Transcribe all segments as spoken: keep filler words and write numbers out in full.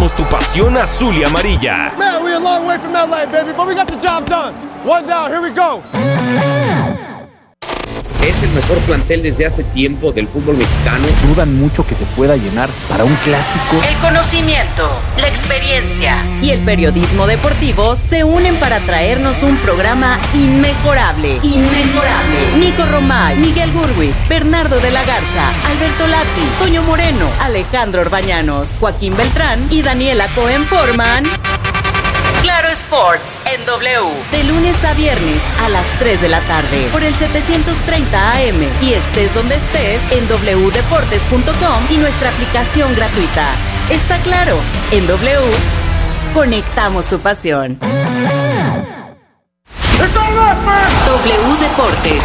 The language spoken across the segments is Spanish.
Conectamos tu pasión azul y amarilla. Man, we're a long way from L A, baby, but we got the job done. One down, here we go. Es el mejor plantel desde hace tiempo del fútbol mexicano. Dudan mucho que se pueda llenar para un clásico. El conocimiento, la experiencia y el periodismo deportivo se unen para traernos un programa inmejorable. Inmejorable. Nico Romay, Miguel Gurwitz, Bernardo de la Garza, Alberto Lati, Toño Moreno, Alejandro Orbañanos, Joaquín Beltrán y Daniela Cohen forman Claro Sports en W, de lunes a viernes a las tres de la tarde por el setecientos treinta A M y estés donde estés en doble u deportes punto com y nuestra aplicación gratuita. Está claro, en W conectamos tu pasión. W Deportes.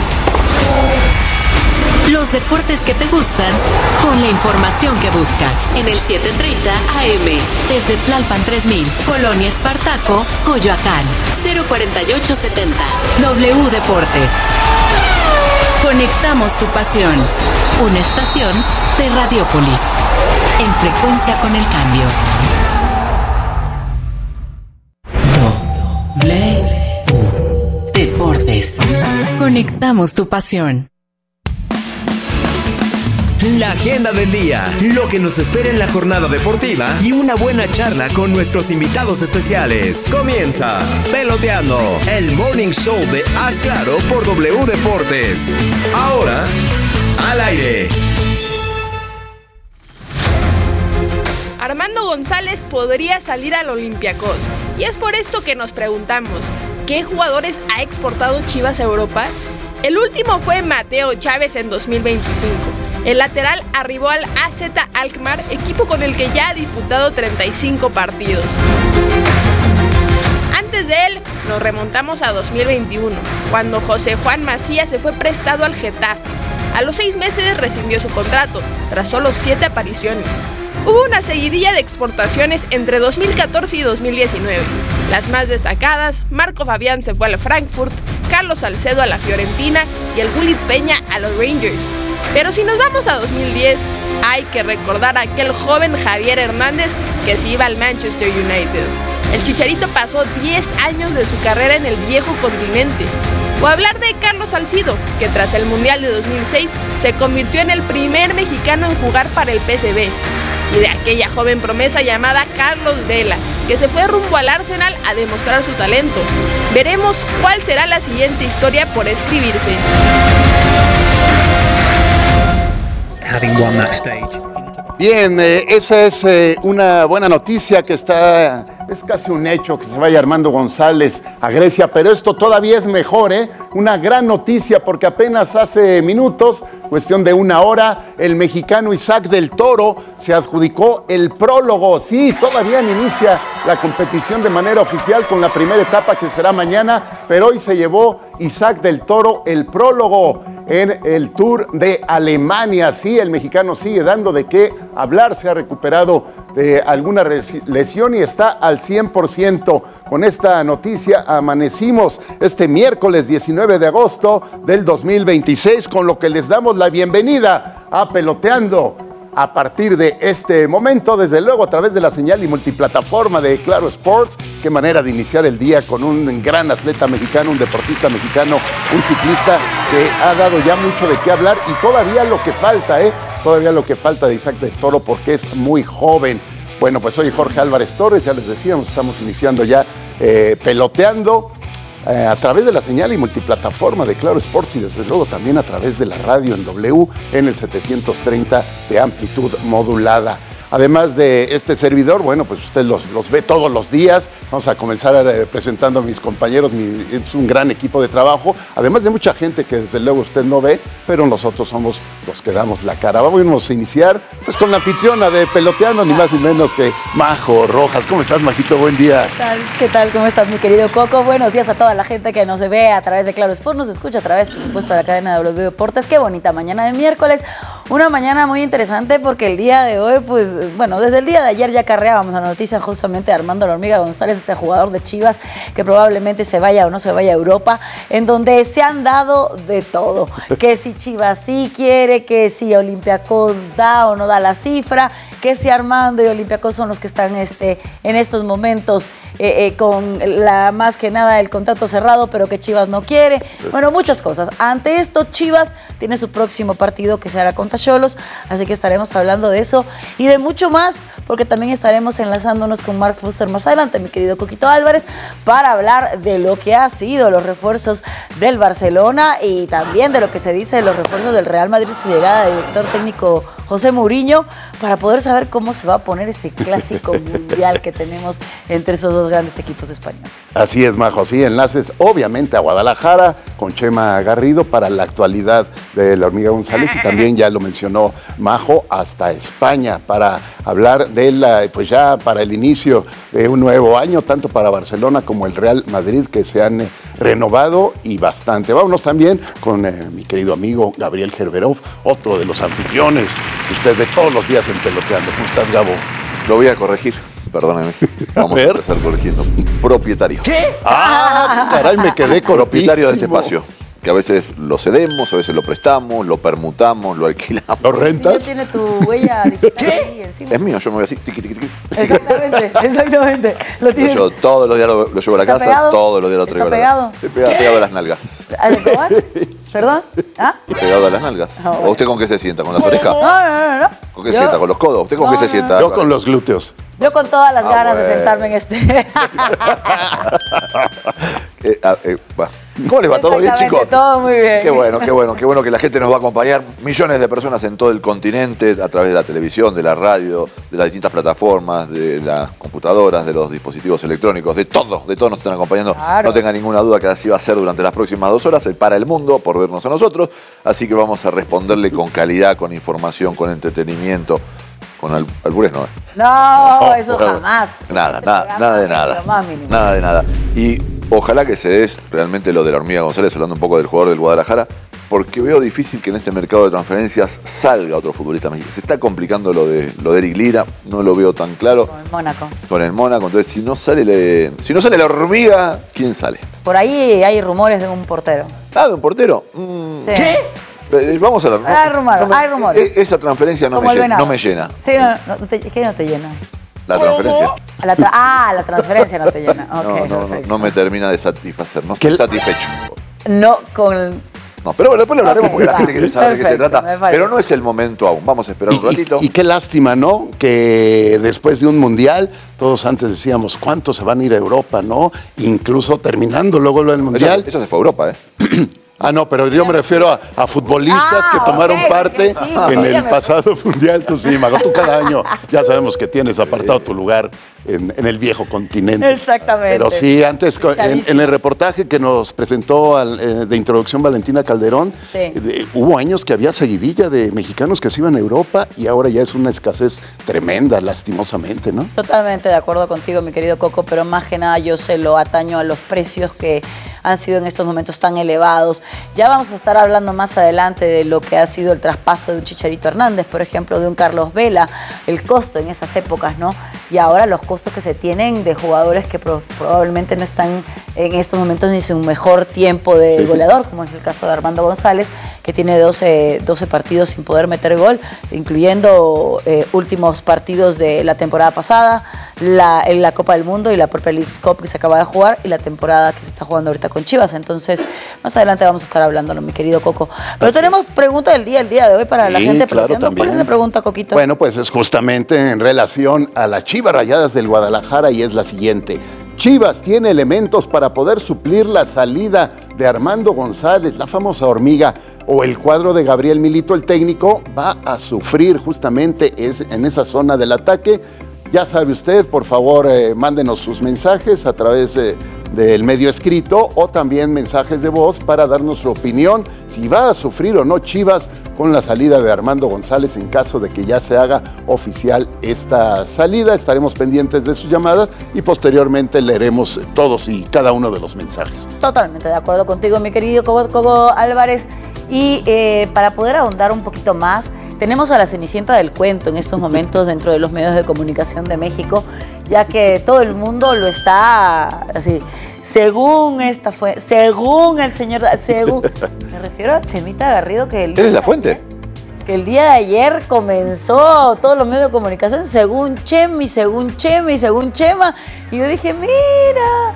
Los deportes que te gustan con la información que buscas en el setecientos treinta A M desde Tlalpan tres mil, Colonia Espartaco, Coyoacán, cero cuarenta y ocho setenta. W Deportes. Conectamos tu pasión. Una estación de Radiópolis. En frecuencia con el cambio. W Deportes. Conectamos tu pasión. La agenda del día, lo que nos espera en la jornada deportiva y una buena charla con nuestros invitados especiales. Comienza Peloteando, el morning show de Haz Claro por W Deportes. Ahora, al aire. Armando González podría salir al Olympiacos. Y es por esto que nos preguntamos, ¿qué jugadores ha exportado Chivas a Europa? El último fue Mateo Chávez en dos mil veinticinco. El lateral arribó al A Z Alkmaar, equipo con el que ya ha disputado treinta y cinco partidos. Antes de él, nos remontamos a dos mil veintiuno, cuando José Juan Macías se fue prestado al Getafe. A los seis meses rescindió su contrato, tras solo siete apariciones. Hubo una seguidilla de exportaciones entre dos mil catorce y dos mil diecinueve. Las más destacadas, Marco Fabián se fue al Frankfurt, Carlos Salcedo a la Fiorentina y el Gullit Peña a los Rangers. Pero si nos vamos a dos mil diez, hay que recordar a aquel joven Javier Hernández que se iba al Manchester United. El Chicharito pasó diez años de su carrera en el viejo continente. O hablar de Carlos Salcido, que tras el Mundial de dos mil seis se convirtió en el primer mexicano en jugar para el P S V. Y de aquella joven promesa llamada Carlos Vela, que se fue rumbo al Arsenal a demostrar su talento. Veremos cuál será la siguiente historia por escribirse. Bien, eh, esa es eh, una buena noticia que está, es casi un hecho que se vaya Armando González a Grecia, pero esto todavía es mejor, ¿eh? Una gran noticia porque apenas hace minutos, cuestión de una hora, el mexicano Isaac del Toro se adjudicó el prólogo. Sí, todavía no inicia la competición de manera oficial con la primera etapa que será mañana, pero hoy se llevó Isaac del Toro el prólogo en el Tour de Alemania. Sí, el mexicano sigue dando de qué hablar, se ha recuperado de alguna lesión y está al cien por ciento. Con esta noticia amanecimos este miércoles diecinueve de agosto del dos mil veintiséis, con lo que les damos la bienvenida a Peloteando. A partir de este momento, desde luego a través de la señal y multiplataforma de Claro Sports, qué manera de iniciar el día con un gran atleta mexicano, un deportista mexicano, un ciclista que ha dado ya mucho de qué hablar y todavía lo que falta, ¿eh? Todavía lo que falta de Isaac del Toro porque es muy joven. Bueno, pues soy Jorge Álvarez Torres, ya les decíamos, estamos iniciando ya eh, Peloteando. Eh, a través de la señal y multiplataforma de Claro Sports y desde luego también a través de la radio en W en el setecientos treinta de amplitud modulada. Además de este servidor, bueno, pues usted los, los ve todos los días. Vamos a comenzar eh, presentando a mis compañeros. Mi, es un gran equipo de trabajo, además de mucha gente que desde luego usted no ve, pero nosotros somos los que damos la cara. Vamos a iniciar pues con la anfitriona de Peloteando, ni más ni menos que Majo Rojas. ¿Cómo estás, Majito? Buen día. ¿Qué tal? ¿Qué tal? ¿Cómo estás, mi querido Coco? Buenos días a toda la gente que nos ve a través de Claro Sport, nos escucha a través, por supuesto, de la cadena de W Deportes. Qué bonita mañana de miércoles. Una mañana muy interesante porque el día de hoy, pues, bueno, desde el día de ayer ya carreábamos la noticia justamente de Armando La Hormiga González, este jugador de Chivas que probablemente se vaya o no se vaya a Europa, en donde se han dado de todo. Que si Chivas sí quiere, que si Olympiacos da o no da la cifra. que si Armando y Olympiacos son los que están este, en estos momentos eh, eh, con la más que nada el contrato cerrado, pero que Chivas no quiere. Bueno, muchas cosas. Ante esto, Chivas tiene su próximo partido que será contra Xolos, así que estaremos hablando de eso y de mucho más, porque también estaremos enlazándonos con Mark Fuster más adelante, mi querido Coquito Álvarez, para hablar de lo que ha sido los refuerzos del Barcelona y también de lo que se dice de los refuerzos del Real Madrid, su llegada del director técnico José Mourinho, para poder saber cómo se va a poner ese clásico mundial que tenemos entre esos dos grandes equipos españoles. Así es, Majo, sí, enlaces obviamente a Guadalajara con Chema Garrido para la actualidad de la Hormiga González y también ya lo mencionó Majo hasta España para hablar de la, pues ya para el inicio de un nuevo año, tanto para Barcelona como el Real Madrid que se han eh, renovado y bastante. Vámonos también con eh, mi querido amigo Gabriel Gerberov, otro de los anfitriones que usted ve todos los días en Peloteando. ¿Cómo estás, Gabo? Lo voy a corregir, perdóname. Vamos a, a empezar corrigiendo. Propietario. ¿Qué? Ah, caray, me quedé cortísimo. Propietario de este espacio. Que a veces lo cedemos, a veces lo prestamos, lo permutamos, lo alquilamos. ¿Lo rentas? Tiene tu huella digital ahí encima. Es mío, yo me voy así, tiqui, tiqui, tiqui. Exactamente, exactamente. Lo tienes. Yo todos los días lo, lo llevo a la casa, pegado? todos los días lo traigo a la ¿Está casa. Estoy pegado, pegado a las nalgas. ¿Al Escobar? ¿Perdón? ¿Ah? Pegado a las nalgas. Ah, bueno. ¿O usted con qué se sienta? ¿Con las orejas? No, no, no, no. ¿Con qué Yo- se sienta? ¿Con los codos? ¿Usted con No, qué se no, sienta? Yo con los glúteos. Yo con todas las Ah, ganas de bueno. sentarme en este. Eh, ah, eh, bueno. ¿Cómo les va? ¿Todo bien, Exactamente, chicos? todo muy bien. Qué bueno, qué bueno, qué bueno que la gente nos va a acompañar. Millones de personas en todo el continente, a través de la televisión, de la radio, de las distintas plataformas, de las computadoras, de los dispositivos electrónicos, de todo, de todo nos están acompañando. Claro. No tenga ninguna duda que así va a ser durante las próximas dos horas, el para el mundo por vernos a nosotros. Así que vamos a responderle con calidad, con información, con entretenimiento. Con al, albures no. ¿eh? No, eso Ojalá. jamás. Nada, Este nada, programa nada de es lo nada. más mínimo. Nada de nada. Y ojalá que se des realmente lo de la Hormiga González, hablando un poco del jugador del Guadalajara, porque veo difícil que en este mercado de transferencias salga otro futbolista mexicano. Se está complicando lo de, lo de Eric Lira, no lo veo tan claro. Con el Mónaco. Con el Mónaco, entonces si no sale le- si no sale la Hormiga, ¿quién sale? Por ahí hay rumores de un portero. Ah, de un portero. Mm, Sí. eh, Vamos a la. Hay rumores, hay rumores. eh, Esa transferencia no Como me, el llena, venado. no me llena. Sí, no, no, no te- ¿qué no te llena? La transferencia. A la tra- ah, la transferencia no te llena. Ok, no, no, no, perfecto. no me termina de satisfacer. No ¿Qué- estoy satisfecho. No con. No, pero bueno, después lo hablaremos Ok, porque la va. gente quiere saber de qué se Perfecto, trata. me parece. Pero no es el momento aún. Vamos a esperar un Y- ratito. Y, y qué lástima, ¿no? Que después de un mundial, todos antes decíamos, ¿cuántos se van a ir a Europa, no? Incluso terminando luego lo del Ella, mundial. ella se fue a Europa, ¿eh? Ah, no, pero yo me refiero a, a futbolistas Ah, que tomaron ok, parte sí, en ella el me- pasado mundial. Tú sí, Mago, tú cada año ya sabemos que tienes apartado tu lugar en, en el viejo continente. Exactamente. Pero sí, antes co- en, Fichadísimo. en el reportaje que nos presentó al, eh, de introducción Valentina Calderón, Sí. de- hubo años que había seguidilla de mexicanos que se iban a Europa y ahora ya es una escasez tremenda, lastimosamente, ¿no? Totalmente de acuerdo contigo, mi querido Coco, pero más que nada yo se lo ataño a los precios que han sido en estos momentos tan elevados. Ya vamos a estar hablando más adelante de lo que ha sido el traspaso de un Chicharito Hernández, por ejemplo, de un Carlos Vela, el costo en esas épocas, ¿no? Y ahora los costos que se tienen de jugadores que pro- probablemente no están en estos momentos ni en su mejor tiempo de goleador, como es el caso de Armando González, que tiene doce, doce partidos sin poder meter gol, incluyendo eh, últimos partidos de la temporada pasada, la, en la Copa del Mundo y la propia Leagues Cup que se acaba de jugar y la temporada que se está jugando ahorita con Chivas. Entonces, más adelante vamos a estar hablándolo, mi querido Coco. Pero Así tenemos pregunta del día, el día de hoy para la Sí, gente. claro, Peloteando. ¿Cuál también. es la pregunta, Coquito? Bueno, pues es justamente en relación a las Chivas Rayadas del Guadalajara y es la siguiente. Chivas tiene elementos para poder suplir la salida de Armando González, la famosa hormiga, o el cuadro de Gabriel Milito, el técnico, va a sufrir justamente es, en esa zona del ataque. Ya sabe usted, por favor, eh, mándenos sus mensajes a través eh, del medio escrito o también mensajes de voz para darnos su opinión si va a sufrir o no Chivas con la salida de Armando González en caso de que ya se haga oficial esta salida. Estaremos pendientes de sus llamadas y posteriormente leeremos todos y cada uno de los mensajes. Totalmente de acuerdo contigo, mi querido Coco, Coco Álvarez. Y eh, para poder ahondar un poquito más, tenemos a la Cenicienta del cuento en estos momentos dentro de los medios de comunicación de México, ya que todo el mundo lo está así, según esta fue, según el señor, según, me refiero a Chemita Garrido que el ¿Él es la fuente? que el día de ayer comenzó todos los medios de comunicación según Chemi, según Chemi, según Chema. Y yo dije, mira,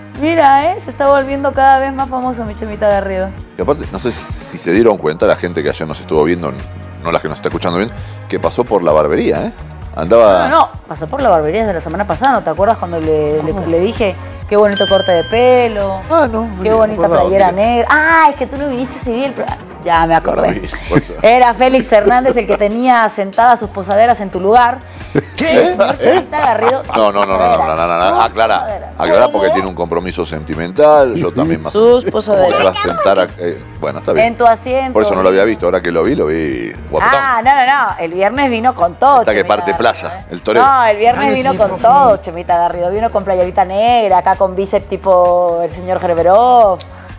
mira, ¿eh? Se está volviendo cada vez más famoso mi Chemita Garrido. Y aparte, no sé si, si se dieron cuenta la gente que ayer nos estuvo viendo, no la que nos está escuchando bien, que pasó por la barbería, ¿eh? Andaba... No, no, no, pasó por la barbería desde la semana pasada, ¿no te acuerdas cuando le, le, le dije qué bonito corte de pelo? Ah, no. Qué bonita acordaba, playera mira. negra. Ah, es que tú no viniste ese día. El... Ya me acordé. No, por eso. Era Félix Fernández el que tenía sentadas sus posaderas en tu lugar. ¿Qué? El señor Chemita Garrido. No, no, no, no, no, no, no, no, no. Aclara, aclara porque tiene un compromiso sentimental, yo también más. Sus ¿Cómo posaderas. se va a sentar a- eh, bueno, está bien. En tu asiento. Por eso no lo había visto, ahora que lo vi, lo vi guapetón. Ah, no, no, no. El viernes vino con todo. Hasta que Chemita parte Garrido, plaza, ¿eh? el toreo. No, el viernes Ay, vino sí, con por todo, Chemita Garrido. Vino con playerita negra, acá con bíceps tipo el señor Gerberov.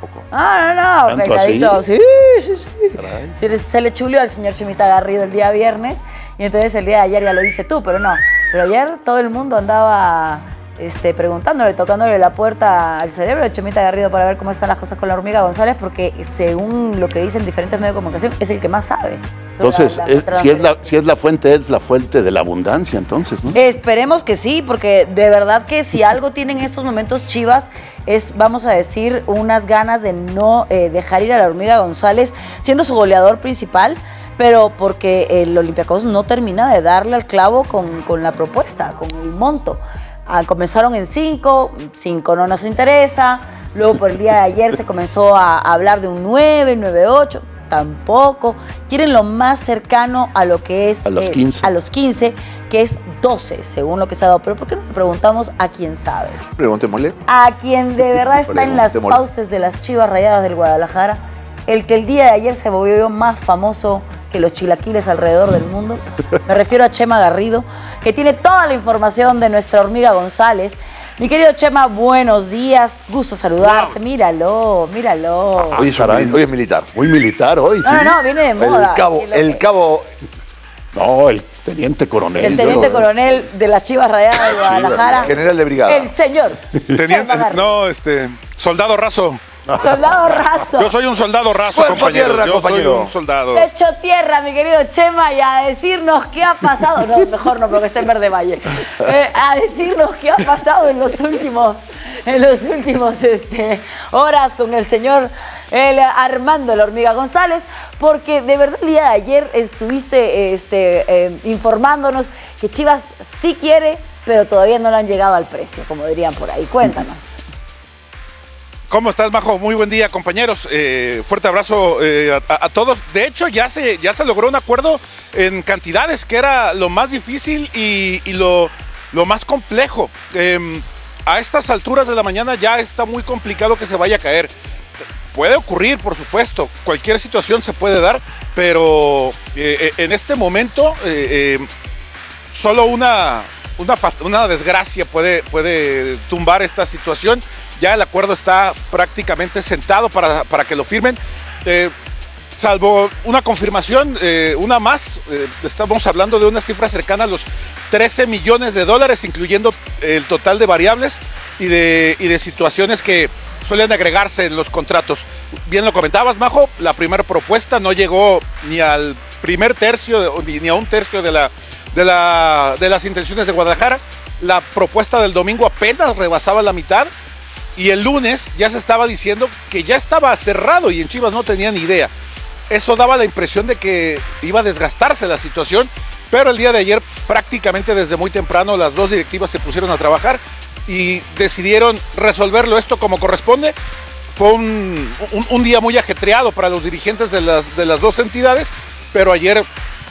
Ah, no, no, ¿Tanto peinadito. así? Sí, sí, sí. Se le, se le chuleó al señor Chemita Garrido el día viernes y entonces el día de ayer ya lo viste tú, pero no. Pero ayer todo el mundo andaba este, preguntándole, tocándole la puerta al cerebro de Chemita Garrido para ver cómo están las cosas con la hormiga González, porque según lo que dicen diferentes medios de comunicación, es el que más sabe. sobre Entonces, la- la es- si, es la, transferencia. si es la fuente, es la fuente de la abundancia, entonces, ¿no? Esperemos que sí, porque de verdad que si algo tienen en estos momentos Chivas es, vamos a decir, unas ganas de no eh, dejar ir a la hormiga González siendo su goleador principal, pero porque el Olympiacos no termina de darle al clavo con, con la propuesta, con el monto. Ah, comenzaron en cinco, cinco no nos interesa, luego por el día de ayer se comenzó a, a hablar de un nueve, nueve, ocho. Tampoco. Quieren lo más cercano a lo que es... A los quince. A los quince, que es doce, según lo que se ha dado. Pero ¿por qué no le preguntamos a quien sabe? Preguntémosle. A quien de verdad está en las Preguntémosle. fauces de las Chivas Rayadas del Guadalajara. El que el día de ayer se volvió más famoso que los chilaquiles alrededor del mundo. Me refiero a Chema Garrido, que tiene toda la información de nuestra hormiga González. Mi querido Chema, buenos días. Gusto saludarte. Míralo, míralo. Hoy es, un caray. mili- hoy es militar. Muy militar hoy, sí. No, no, no, viene de moda. El cabo, Que lo el que- cabo. No, el teniente coronel. El teniente yo- coronel de las Chivas Rayadas de Guadalajara. General de brigada. El señor. Teniente, Chema Garrido. no, este, soldado raso. Soldado raso. Yo soy un soldado raso, Fuerza compañero. tierra, Yo compañero. soy un soldado. Pecho tierra, mi querido Chema, y a decirnos qué ha pasado. No, mejor no, porque está en Verde Valle. Eh, a decirnos qué ha pasado en los últimos, en los últimos este, horas con el señor el Armando la Hormiga González, porque de verdad el día de ayer estuviste este, eh, informándonos que Chivas sí quiere, pero todavía no le han llegado al precio, como dirían por ahí. Cuéntanos. ¿Cómo estás, Majo? Muy buen día, compañeros. Eh, fuerte abrazo eh, a, a- a todos. De hecho, ya se, ya se logró un acuerdo en cantidades, que era lo más difícil y, y lo, lo más complejo. Eh, a estas alturas de la mañana ya está muy complicado que se vaya a caer. Puede ocurrir, por supuesto, cualquier situación se puede dar, pero eh, en este momento eh, eh, solo una, una, fa- una desgracia puede, puede tumbar esta situación. Ya el acuerdo está prácticamente sentado para, para que lo firmen. Eh, salvo una confirmación, eh, una más, eh, estamos hablando de una cifra cercana a los trece millones de dólares, incluyendo el total de variables y de, y de situaciones que suelen agregarse en los contratos. Bien lo comentabas, Majo, la primera propuesta no llegó ni al primer tercio, ni, ni a un tercio de, la, de, la, de las intenciones de Guadalajara. La propuesta del domingo apenas rebasaba la mitad. Y el lunes ya se estaba diciendo que ya estaba cerrado y en Chivas no tenían ni idea. Eso daba la impresión de que iba a desgastarse la situación, pero el día de ayer prácticamente desde muy temprano las dos directivas se pusieron a trabajar y decidieron resolverlo esto como corresponde. Fue un, un, un día muy ajetreado para los dirigentes de las, de las dos entidades, pero ayer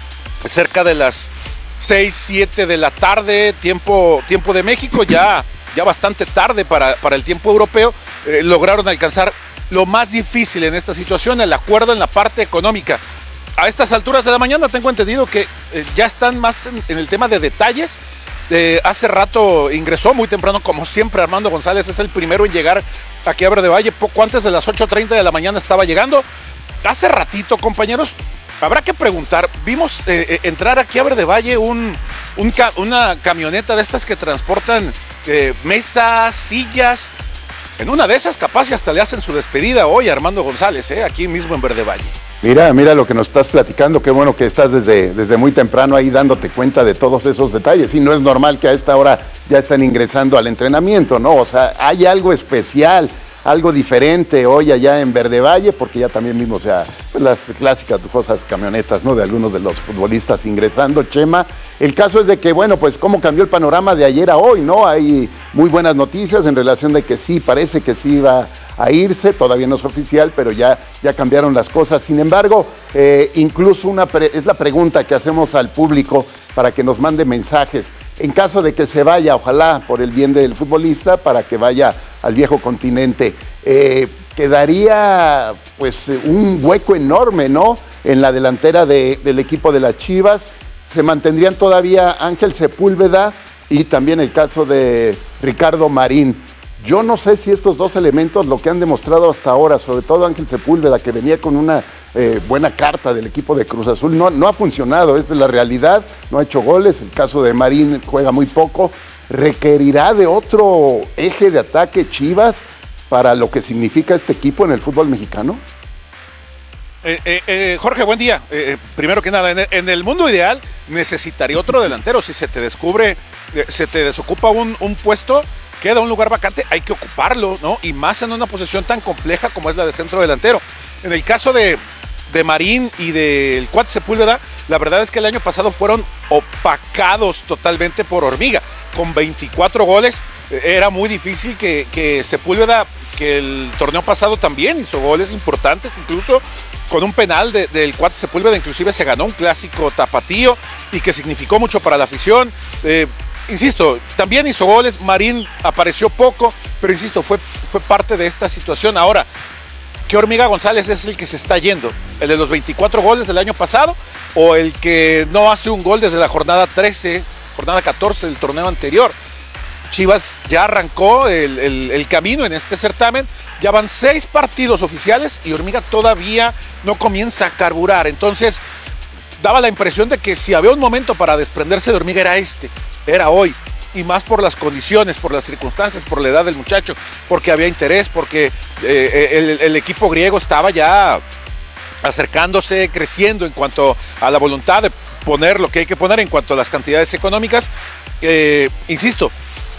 cerca de las seis, siete de la tarde, tiempo, tiempo de México, ya... ya bastante tarde para, para el tiempo europeo, eh, lograron alcanzar lo más difícil en esta situación, el acuerdo en la parte económica. A estas alturas de la mañana tengo entendido que eh, ya están más en, en el tema de detalles. Eh, hace rato ingresó muy temprano, como siempre, Armando González es el primero en llegar aquí a Verde Valle, poco antes de las ocho treinta de la mañana estaba llegando. Hace ratito, compañeros, habrá que preguntar, vimos eh, eh, entrar aquí a Verde Valle un, un ca- una camioneta de estas que transportan eh, mesas, sillas. En una de esas capaz y hasta le hacen su despedida hoy a Armando González, eh, aquí mismo en Verde Valle. Mira, mira lo que nos estás platicando, qué bueno que estás desde, desde muy temprano ahí dándote cuenta de todos esos detalles. Y no es normal que a esta hora ya están ingresando al entrenamiento, ¿no? O sea, hay algo especial, algo diferente hoy allá en Verde Valle, porque ya también mismo, o sea, pues las clásicas cosas camionetas, ¿no? De algunos de los futbolistas ingresando, Chema. El caso es de que, bueno, pues cómo cambió el panorama de ayer a hoy, ¿no? Hay muy buenas noticias en relación de que sí, parece que sí iba a irse, todavía no es oficial, pero ya, ya cambiaron las cosas. Sin embargo, eh, incluso una pre- es la pregunta que hacemos al público para que nos mande mensajes. En caso de que se vaya, ojalá por el bien del futbolista, para que vaya al viejo continente, eh, quedaría pues un hueco enorme, ¿no? En la delantera de, del equipo de las Chivas. Se mantendrían todavía Ángel Sepúlveda y también el caso de Ricardo Marín. Yo no sé si estos dos elementos, lo que han demostrado hasta ahora, sobre todo Ángel Sepúlveda, que venía con una eh, buena carta del equipo de Cruz Azul, no, no ha funcionado, esa es la realidad, no ha hecho goles, el caso de Marín juega muy poco, requerirá de otro eje de ataque Chivas para lo que significa este equipo en el fútbol mexicano. Eh, eh, eh, Jorge, buen día. Eh, primero que nada, en el, en el mundo ideal necesitaría otro delantero. Si se te descubre, eh, se te desocupa un, un puesto, queda un lugar vacante, hay que ocuparlo, ¿no? Y más en una posición tan compleja como es la de centro delantero. En el caso de, de Marín y del Cuate Sepúlveda, la verdad es que el año pasado fueron opacados totalmente por Hormiga. Con veinticuatro goles, eh, era muy difícil que, que Sepúlveda, que el torneo pasado también hizo goles importantes, incluso con un penal de, del Cuate Sepúlveda, inclusive se ganó un clásico tapatío y que significó mucho para la afición. Eh, Insisto, también hizo goles, Marín apareció poco, pero insisto, fue, fue parte de esta situación. Ahora, ¿qué Hormiga González es el que se está yendo? ¿El de los veinticuatro goles del año pasado o el que no hace un gol desde la jornada trece, jornada catorce del torneo anterior? Chivas ya arrancó el, el, el camino en este certamen, ya van seis partidos oficiales y Hormiga todavía no comienza a carburar. Entonces, daba la impresión de que si había un momento para desprenderse de Hormiga era este. Era hoy, y más por las condiciones, por las circunstancias, por la edad del muchacho, porque había interés, porque eh, el, el equipo griego estaba ya acercándose, creciendo en cuanto a la voluntad de poner lo que hay que poner en cuanto a las cantidades económicas. Eh, insisto,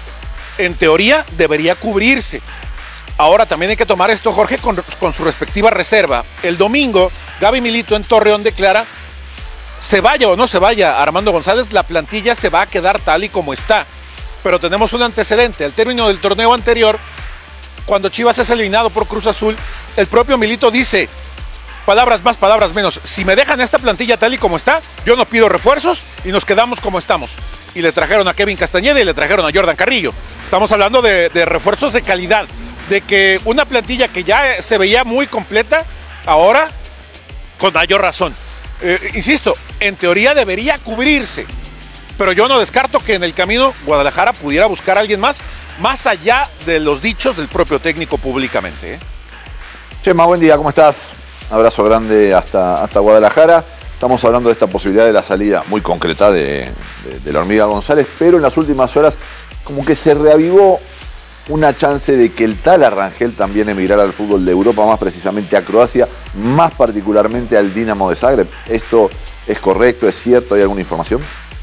en teoría debería cubrirse. Ahora también hay que tomar esto, Jorge, con, con su respectiva reserva. El domingo, Gaby Milito en Torreón declara: se vaya o no se vaya Armando González, la plantilla se va a quedar tal y como está. Pero tenemos un antecedente. Al término del torneo anterior, cuando Chivas es eliminado por Cruz Azul, el propio Milito dice, palabras más, palabras menos, si me dejan esta plantilla tal y como está, yo no pido refuerzos y nos quedamos como estamos. Y le trajeron a Kevin Castañeda y le trajeron a Jordan Carrillo. Estamos hablando de, de refuerzos de calidad, de que una plantilla que ya se veía muy completa, ahora con mayor razón. Eh, insisto, en teoría debería cubrirse, pero yo no descarto que en el camino Guadalajara pudiera buscar a alguien más, más allá de los dichos del propio técnico públicamente. ¿eh? Chema, buen día, ¿cómo estás? Abrazo grande hasta, hasta Guadalajara. Estamos hablando de esta posibilidad de la salida muy concreta de, de, de la Hormiga González, pero en las últimas horas como que se reavivó una chance de que el tal Rangel también emigrara al fútbol de Europa, más precisamente a Croacia, más particularmente al Dinamo de Zagreb. ¿Esto es correcto, es cierto? ¿Hay alguna información?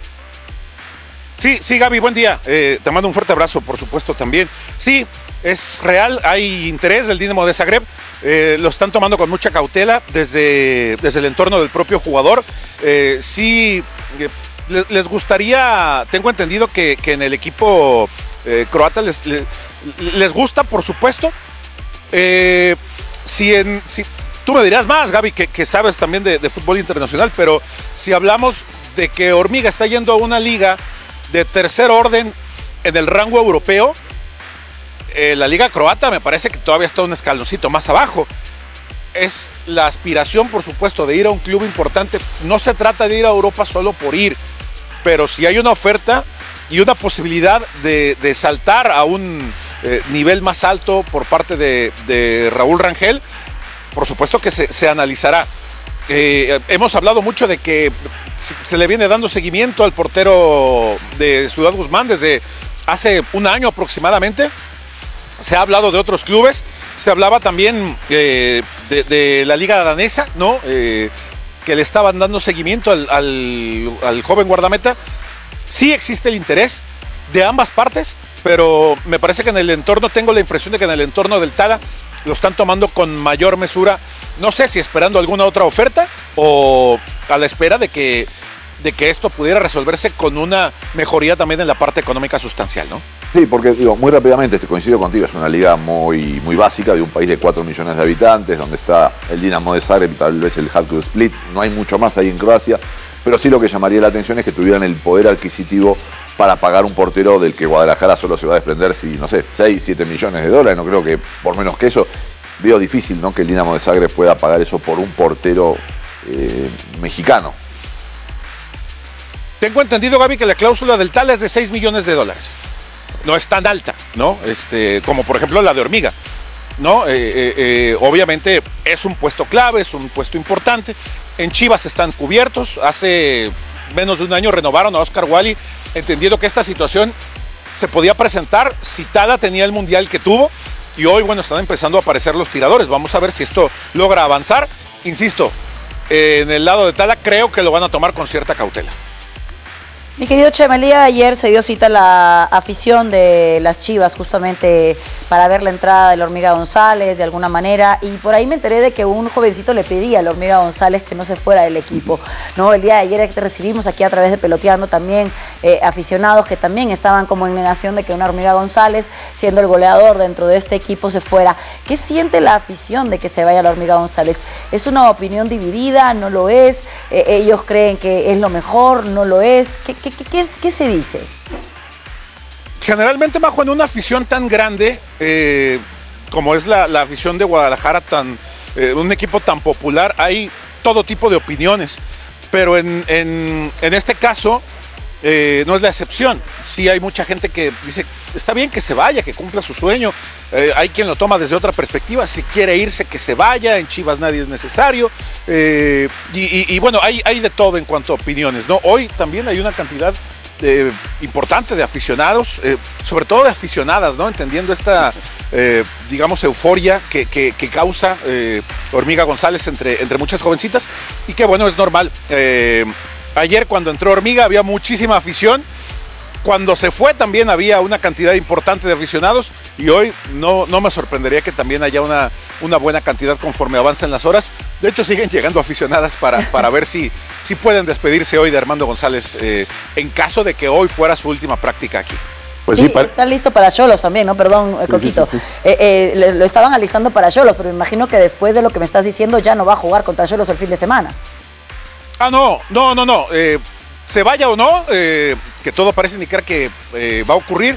Sí, sí, Gaby, buen día. Eh, te mando un fuerte abrazo, por supuesto, también. Sí, es real, hay interés del Dinamo de Zagreb. Eh, lo están tomando con mucha cautela desde, desde el entorno del propio jugador. Eh, sí, eh, les, les gustaría, tengo entendido que, que en el equipo eh, croata les, les, les gusta, por supuesto. Eh, si, en, si tú me dirás más, Gaby, que, que sabes también de, de fútbol internacional, pero si hablamos de que Hormiga está yendo a una liga de tercer orden en el rango europeo, eh, la liga croata me parece que todavía está un escaloncito más abajo. Es la aspiración, por supuesto, de ir a un club importante. No se trata de ir a Europa solo por ir, pero si hay una oferta y una posibilidad de, de saltar a un eh, nivel más alto por parte de, de Raúl Rangel, por supuesto que se, se analizará. Eh, hemos hablado mucho de que se le viene dando seguimiento al portero de Ciudad Guzmán desde hace un año aproximadamente. Se ha hablado de otros clubes, se hablaba también eh, de, de la liga danesa, ¿no? Eh, que le estaban dando seguimiento al, al, al joven guardameta. Sí existe el interés de ambas partes, pero me parece que en el entorno, tengo la impresión de que en el entorno del Tala lo están tomando con mayor mesura, no sé si esperando alguna otra oferta o a la espera de que, de que esto pudiera resolverse con una mejoría también en la parte económica sustancial, ¿no? Sí, porque digo, muy rápidamente, coincido contigo, es una liga muy, muy básica de un país de cuatro millones de habitantes, donde está el Dinamo de Zagreb, tal vez el Hajduk Split, no hay mucho más ahí en Croacia, pero sí lo que llamaría la atención es que tuvieran el poder adquisitivo para pagar un portero del que Guadalajara solo se va a desprender si, no sé, seis, siete millones de dólares, no creo que por menos que eso, veo difícil, ¿no?, que el Dinamo de Zagreb pueda pagar eso por un portero eh, mexicano. Tengo entendido, Gaby, que la cláusula del Tala es de seis millones de dólares. No es tan alta, ¿no? Este, como por ejemplo la de Hormiga, ¿no? Eh, eh, eh, obviamente es un puesto clave, es un puesto importante. En Chivas están cubiertos. Hace menos de un año renovaron a Oscar Wally, entendiendo que esta situación se podía presentar si Tala tenía el mundial que tuvo. Y hoy, bueno, están empezando a aparecer los tiradores. Vamos a ver si esto logra avanzar. Insisto, eh, en el lado de Tala creo que lo van a tomar con cierta cautela. Mi querido Chema, el día de ayer se dio cita a la afición de las Chivas justamente para ver la entrada de la Hormiga González de alguna manera, y por ahí me enteré de que un jovencito le pedía a la Hormiga González que no se fuera del equipo, ¿no? El día de ayer recibimos aquí a través de Peloteando también eh, aficionados que también estaban como en negación de que una Hormiga González, siendo el goleador dentro de este equipo, se fuera. ¿Qué siente la afición de que se vaya la Hormiga González? ¿Es una opinión dividida? ¿No lo es? Eh, ¿Ellos creen que es lo mejor? ¿No lo es? ¿Qué, qué ¿Qué, qué, ¿Qué se dice? Generalmente, Majo, en una afición tan grande eh, como es la, la afición de Guadalajara, tan, eh, un equipo tan popular, hay todo tipo de opiniones, pero en, en, en este caso eh, no es la excepción. Sí hay mucha gente que dice, está bien que se vaya, que cumpla su sueño. Eh, hay quien lo toma desde otra perspectiva, si quiere irse que se vaya, en Chivas nadie es necesario, eh, y, y, y bueno, hay, hay de todo en cuanto a opiniones, ¿no? Hoy también hay una cantidad eh, importante de aficionados, eh, sobre todo de aficionadas, ¿no? Entendiendo esta, eh, digamos, euforia que, que, que causa eh, Hormiga González entre, entre muchas jovencitas, y que bueno, es normal. Eh, ayer cuando entró Hormiga había muchísima afición. Cuando se fue también había una cantidad importante de aficionados, y hoy no, no me sorprendería que también haya una, una buena cantidad conforme avancen las horas. De hecho, siguen llegando aficionadas para, para ver si, si pueden despedirse hoy de Armando González eh, en caso de que hoy fuera su última práctica aquí. Pues sí, sí, para... está listo para Xolos también, ¿no? Perdón, sí, Coquito. Sí, sí, sí. Eh, eh, lo estaban alistando para Xolos, pero me imagino que después de lo que me estás diciendo ya no va a jugar contra Xolos el fin de semana. Ah, no, no, no, no. Eh, se vaya o no, eh, que todo parece indicar que eh, va a ocurrir.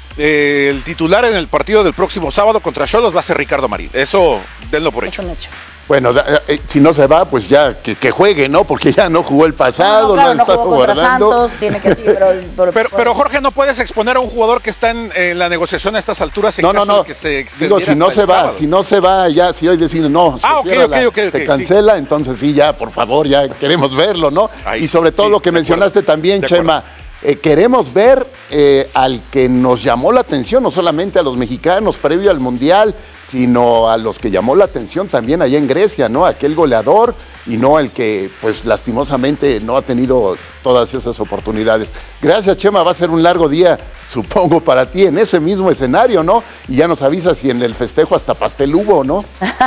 Eh, el titular en el partido del próximo sábado contra Xolos va a ser Ricardo Marín. Eso, denlo por hecho. Es un hecho. Bueno, eh, si no se va, pues ya que, que juegue, ¿no? Porque ya no jugó el pasado, no, no, claro, no, no está jugó contra Santos, tiene que sí, pero, pero, pero, pero Jorge, no puedes exponer a un jugador que está en, en la negociación a estas alturas en no, caso no, no. de que se Digo, si no se va, sábado. si no se va, ya, si hoy deciden no, se, ah, okay, cierra okay, la, okay, okay, se cancela, sí. Entonces sí, ya, por favor, ya queremos verlo, ¿no? Ay, y sobre sí, todo sí, lo que mencionaste acuerdo, también, de Chema, eh, queremos ver eh, al que nos llamó la atención, no solamente a los mexicanos previo al Mundial, sino a los que llamó la atención también allá en Grecia, ¿no? Aquel goleador y no el que, pues, lastimosamente no ha tenido todas esas oportunidades. Gracias, Chema, va a ser un largo día, supongo, para ti en ese mismo escenario, ¿no? Y ya nos avisas si en el festejo hasta pastel hubo, ¿no?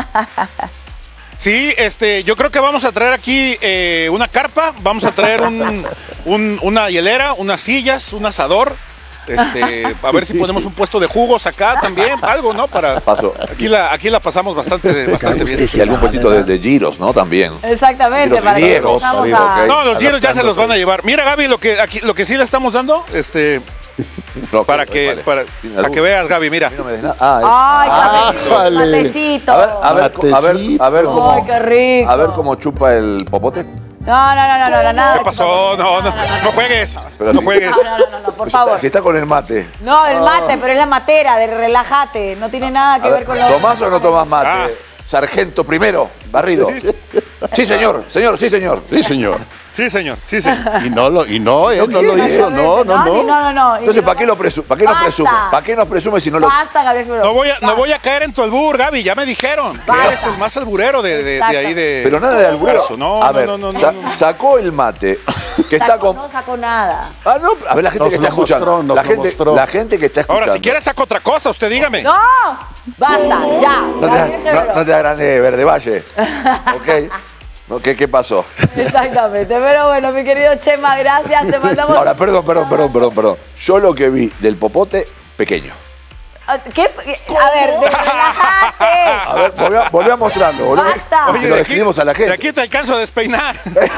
Sí, este, yo creo que vamos a traer aquí eh, una carpa, vamos a traer un, un, una hielera, unas sillas, un asador. Este, a ver si ponemos un puesto de jugos acá también, algo, ¿no? Para Paso. aquí la, aquí la pasamos bastante, bastante bien. Y algún puestito de, de giros, ¿no? También. Exactamente, giros para que griegos, a... okay. No, los giros ya se los van a llevar. Mira, Gaby, lo que aquí, lo que sí le estamos dando, este, no, para que, vale. para, para que veas, Gaby, mira. No me des nada. Ah, Ay, ah, matecito. A ver, a ver, a ver, a ver cómo, Ay, qué rico. a ver cómo chupa el popote. No, no, no, no, no, no, nada. ¿Qué pasó? No, no, no, no, no juegues. Pero no si, juegues. No, no, no, no, por favor. Si está con el mate. No, el mate, pero es la matera, de relájate. No tiene nada que a ver, ver, con lo... ¿tomás o no tomás mate? Ah. Sargento primero, barrido. Sí, señor, señor, sí, señor. Sí, señor. Sí, señor, sí, señor. Y no, lo, y no, él no lo hizo, no, no, no. No, no, no. Entonces, ¿para qué lo presume? ¿Para qué nos presume? ¿Para qué nos presume si no lo...? Basta, Gabriel Figueroa. No voy a, no voy a caer en tu albur, Gaby, ya me dijeron que Basta. eres el más alburero de, de, de ahí de... Pero nada de alburo. No, a no, ver, no, no, sa- no, no. sacó el mate, que está Sacó- con... No sacó nada. Ah, no, a ver, la gente Nos que está lo mostró, escuchando. nos La lo gente, mostró. la gente que está escuchando. Ahora, si quieres saco otra cosa, usted dígame. ¡No! Basta, ya. No te, Gabriel Figueroa. no, no te agrande Verde Valle. ¿Ok? No, ¿qué, ¿Qué pasó? Exactamente, pero bueno, mi querido Chema, gracias, te mandamos... Ahora, perdón, perdón, perdón, perdón, perdón. Yo lo que vi del popote, pequeño. ¿Qué? A ver, relájate. A ver, volví a, volví a mostrarlo. Volví a- Basta. Se lo describimos a la De gente. aquí te alcanzo a despeinar.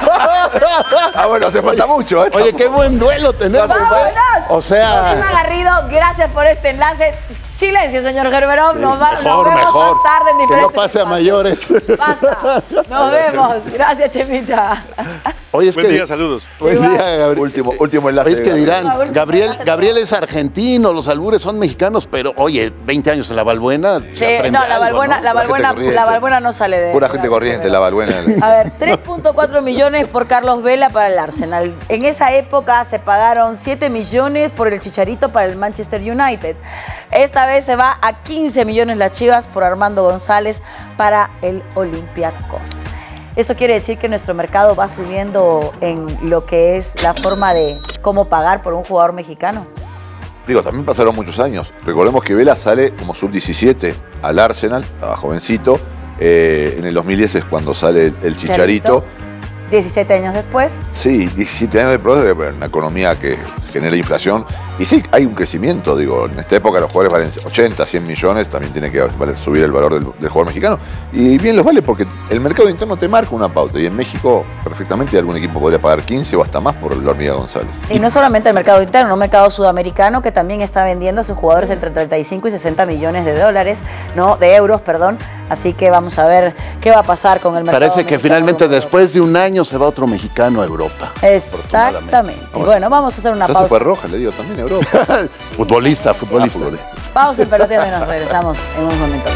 Ah, bueno, hace falta mucho. ¿eh? Oye, qué buen duelo tenemos. ¡Vámonos! ¿eh? O sea, Chema Garrido, gracias por este enlace. Silencio, señor Gerberón. Nos, va- nos mejor, vemos mejor. más tarde en Que diferentes no pase a espacios. mayores. Basta. Nos vemos. Gracias, Chemita. Oye, es Buen que, día, saludos. Buen día, Gabriel. Último, último enlace. Es que de dirán, Gabriel. Gabriel, Gabriel es argentino, los albures son mexicanos, pero oye, veinte años en la Balbuena. se Sí, aprende no, la algo, Balbuena, ¿no? la Pura gente Balbuena, corriente. la Balbuena no sale de. Pura gente corriente, la Balbuena. A ver, tres punto cuatro millones por Carlos Vela para el Arsenal. En esa época se pagaron siete millones por el Chicharito para el Manchester United. Esta vez se va a quince millones las Chivas por Armando González para el Olympiacos. Eso quiere decir que nuestro mercado va subiendo en lo que es la forma de cómo pagar por un jugador mexicano. Digo, también pasaron muchos años. Recordemos que Vela sale como sub diecisiete al Arsenal, estaba jovencito. Eh, en el dos mil diez es cuando sale el, el Chicharito. diecisiete años después. Sí, diecisiete años de proceso, una economía que genera inflación. Y sí, hay un crecimiento, digo, en esta época los jugadores valen ochenta, cien millones, también tiene que valer- subir el valor del, del jugador mexicano. Y bien los vale porque el mercado interno te marca una pauta. Y en México, perfectamente, algún equipo podría pagar quince o hasta más por la Hormiga González. Y no solamente el mercado interno, un mercado sudamericano que también está vendiendo a sus jugadores entre treinta y cinco y sesenta millones de dólares, no, de euros, perdón. Así que vamos a ver qué va a pasar con el mercado. Parece que mexicano finalmente con euros. después de un año se va otro mexicano a Europa. Exactamente. Y bueno, vamos a hacer una Ya se pausa. fue Roja, le digo, también Europa. Futbolista, futbolista. Ah, futbolista. Pausa en Peloteando y nos regresamos en un momento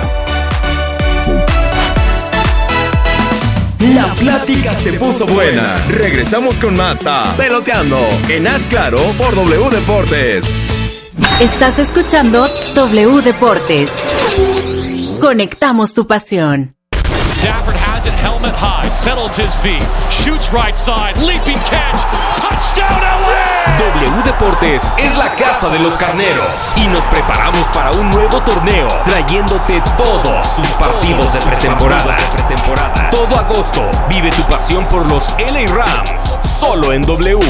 más. La plática se puso buena. Regresamos con más a Peloteando en Haz Claro por W Deportes. Estás escuchando W Deportes. Conectamos tu pasión. Stafford has it, helmet high, settles his feet, shoots right side, leaping catch, touchdown L A! W Deportes es la casa de los carneros y nos preparamos para un nuevo torneo, trayéndote todos sus partidos de pretemporada. Todo agosto, vive tu pasión por los L A Rams, solo en W.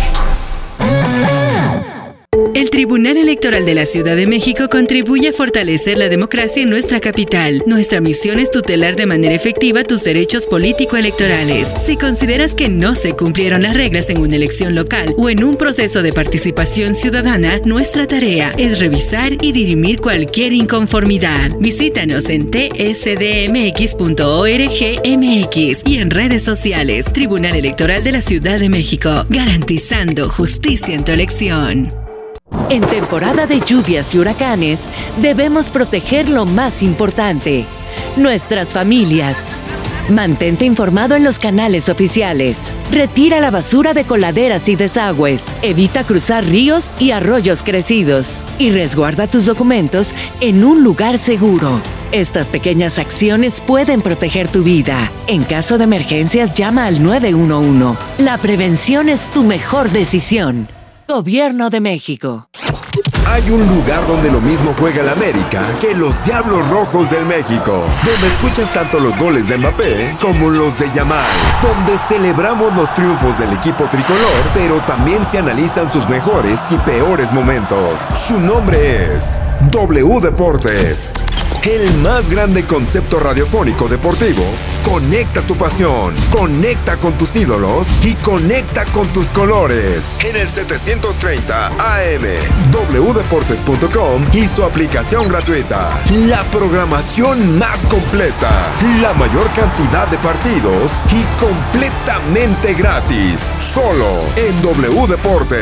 El Tribunal Electoral de la Ciudad de México contribuye a fortalecer la democracia en nuestra capital. Nuestra misión es tutelar de manera efectiva tus derechos político-electorales. Si consideras que no se cumplieron las reglas en una elección local o en un proceso de participación ciudadana, nuestra tarea es revisar y dirimir cualquier inconformidad. Visítanos en t s d m x punto org m x y en redes sociales. Tribunal Electoral de la Ciudad de México, garantizando justicia en tu elección. En temporada de lluvias y huracanes, debemos proteger lo más importante, nuestras familias. Mantente informado en los canales oficiales. Retira la basura de coladeras y desagües. Evita cruzar ríos y arroyos crecidos. Y resguarda tus documentos en un lugar seguro. Estas pequeñas acciones pueden proteger tu vida. En caso de emergencias, llama al nueve uno uno. La prevención es tu mejor decisión. Gobierno de México. Hay un lugar donde lo mismo juega el América que los Diablos Rojos del México, donde escuchas tanto los goles de Mbappé como los de Yamal, donde celebramos los triunfos del equipo tricolor, pero también se analizan sus mejores y peores momentos. Su nombre es W Deportes. El más grande concepto radiofónico deportivo. Conecta tu pasión, conecta con tus ídolos y conecta con tus colores. En el setecientos treinta A M, w deportes punto com y su aplicación gratuita. La programación más completa, la mayor cantidad de partidos y completamente gratis. Solo en W Deportes.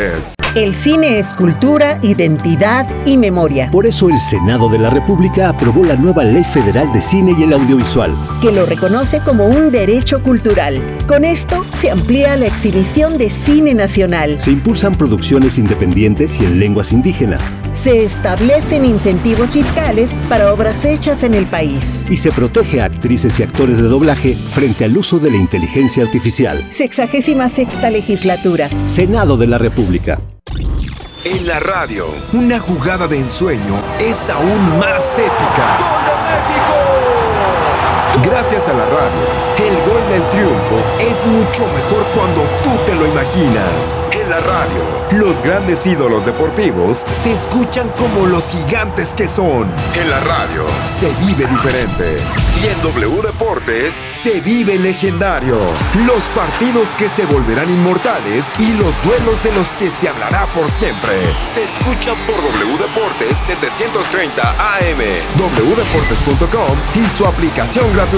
El cine es cultura, identidad y memoria. Por eso el Senado de la República aprobó la nueva Ley Federal de Cine y el Audiovisual, que lo reconoce como un derecho cultural. Con esto se amplía la exhibición de cine nacional. Se impulsan producciones independientes y en lenguas indígenas. Se establecen incentivos fiscales para obras hechas en el país. Y se protege a actrices y actores de doblaje frente al uso de la inteligencia artificial. Sexagésima sexta legislatura. Senado de la República. En la radio, una jugada de ensueño es aún más épica. ¡Gol de México! Gracias a la radio, el gol del triunfo es mucho mejor cuando tú te lo imaginas. En la radio, los grandes ídolos deportivos se escuchan como los gigantes que son. En la radio, se vive diferente. Y en W Deportes, se vive legendario. Los partidos que se volverán inmortales y los duelos de los que se hablará por siempre. Se escuchan por W Deportes setecientos treinta A M, w deportes punto com y su aplicación gratuita.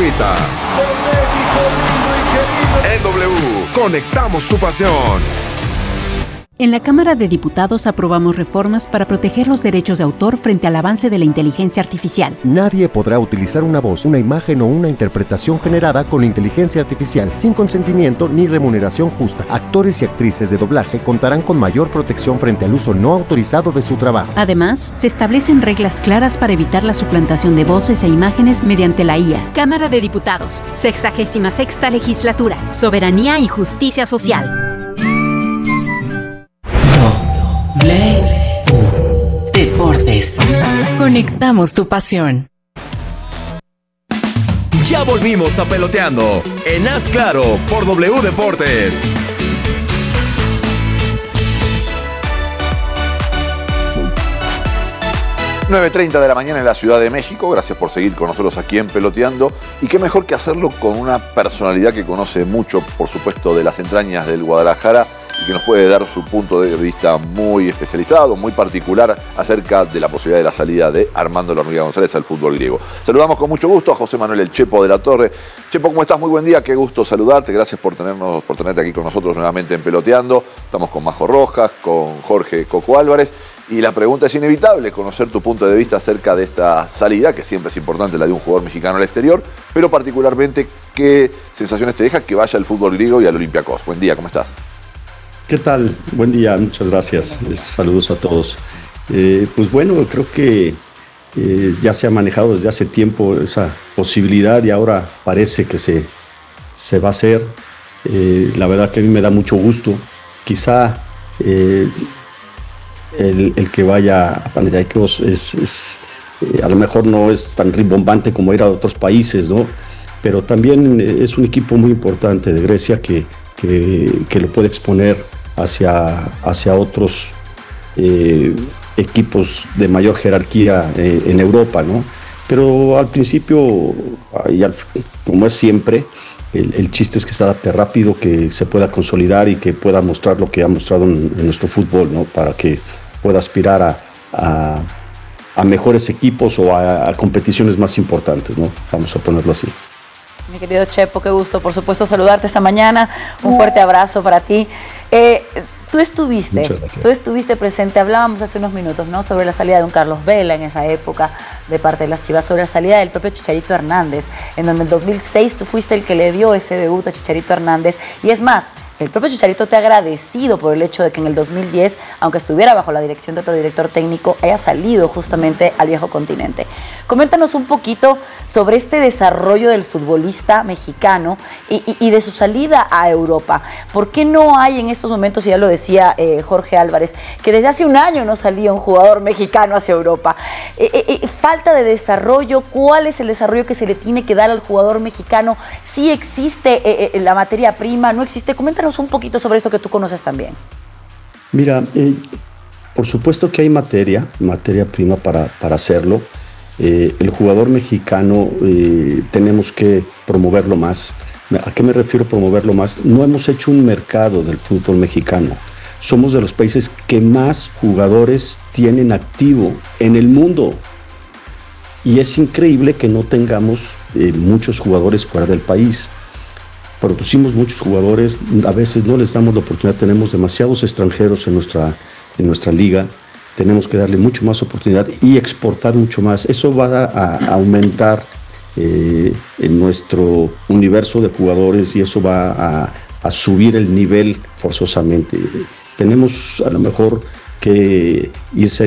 En W, conectamos tu pasión. En la Cámara de Diputados aprobamos reformas para proteger los derechos de autor frente al avance de la inteligencia artificial. Nadie podrá utilizar una voz, una imagen o una interpretación generada con inteligencia artificial sin consentimiento ni remuneración justa. Actores y actrices de doblaje contarán con mayor protección frente al uso no autorizado de su trabajo. Además, se establecen reglas claras para evitar la suplantación de voces e imágenes mediante la I A. Cámara de Diputados, sexagésima sexta legislatura, soberanía y justicia social. Deportes. Conectamos tu pasión. Ya volvimos a Peloteando en Haz Claro por W Deportes. nueve treinta de la mañana en la Ciudad de México. Gracias por seguir con nosotros aquí en Peloteando. Y qué mejor que hacerlo con una personalidad que conoce mucho, por supuesto, de las entrañas del Guadalajara y que nos puede dar su punto de vista muy especializado, muy particular acerca de la posibilidad de la salida de Armando La Hormiga González al fútbol griego. Saludamos con mucho gusto a José Manuel El Chepo de la Torre. Chepo, ¿cómo estás? Muy buen día, qué gusto saludarte. Gracias por tenernos, por tenerte aquí con nosotros nuevamente en Peloteando. Estamos con Majo Rojas, con Jorge Coco Álvarez. Y la pregunta es inevitable, conocer tu punto de vista acerca de esta salida, que siempre es importante, la de un jugador mexicano al exterior, pero particularmente, ¿qué sensaciones te deja que vaya al fútbol griego y al Olympiacos? Buen día, ¿cómo estás? ¿Qué tal? Buen día, muchas gracias. Saludos a todos. Eh, pues bueno, creo que eh, ya se ha manejado desde hace tiempo esa posibilidad y ahora parece que se, se va a hacer. Eh, la verdad que a mí me da mucho gusto. Quizá eh, el, el que vaya a Panathinaikos es, es eh, a lo mejor no es tan rimbombante como ir a otros países, ¿no? Pero también es un equipo muy importante de Grecia que Que, que lo puede exponer hacia, hacia otros eh, equipos de mayor jerarquía eh, en Europa, ¿no? Pero al principio, y al, como es siempre, el, el chiste es que se adapte rápido, que se pueda consolidar y que pueda mostrar lo que ha mostrado en, en nuestro fútbol, ¿no? Para que pueda aspirar a, a, a mejores equipos o a, a competiciones más importantes, ¿no? Vamos a ponerlo así. Mi querido Chepo, qué gusto, por supuesto, saludarte esta mañana. Un fuerte abrazo para ti. Eh, tú estuviste, tú estuviste presente, hablábamos hace unos minutos, ¿no? Sobre la salida de un Carlos Vela en esa época de parte de las Chivas, sobre la salida del propio Chicharito Hernández, en donde en dos mil seis tú fuiste el que le dio ese debut a Chicharito Hernández. Y es más, el propio Chicharito te ha agradecido por el hecho de que en el dos mil diez, aunque estuviera bajo la dirección de otro director técnico, haya salido justamente al viejo continente. Coméntanos un poquito sobre este desarrollo del futbolista mexicano y, y, y de su salida a Europa. ¿Por qué no hay en estos momentos, y ya lo decía eh, Jorge Álvarez, que desde hace un año no salía un jugador mexicano hacia Europa? Eh, eh, falta de desarrollo, ¿cuál es el desarrollo que se le tiene que dar al jugador mexicano? ¿Sí existe eh, eh, la materia prima? ¿No existe? Coméntanos un poquito sobre esto que tú conoces también. Mira, eh, por supuesto que hay materia, materia prima para, para hacerlo. Eh, el jugador mexicano eh, tenemos que promoverlo más. ¿A qué me refiero promoverlo más? No hemos hecho un mercado del fútbol mexicano. Somos de los países que más jugadores tienen activo en el mundo. Y es increíble que no tengamos eh, muchos jugadores fuera del país. Producimos muchos jugadores, a veces no les damos la oportunidad, tenemos demasiados extranjeros en nuestra, en nuestra liga. Tenemos que darle mucho más oportunidad y exportar mucho más. Eso va a, a aumentar eh, en nuestro universo de jugadores y eso va a, a subir el nivel forzosamente. Tenemos a lo mejor que irse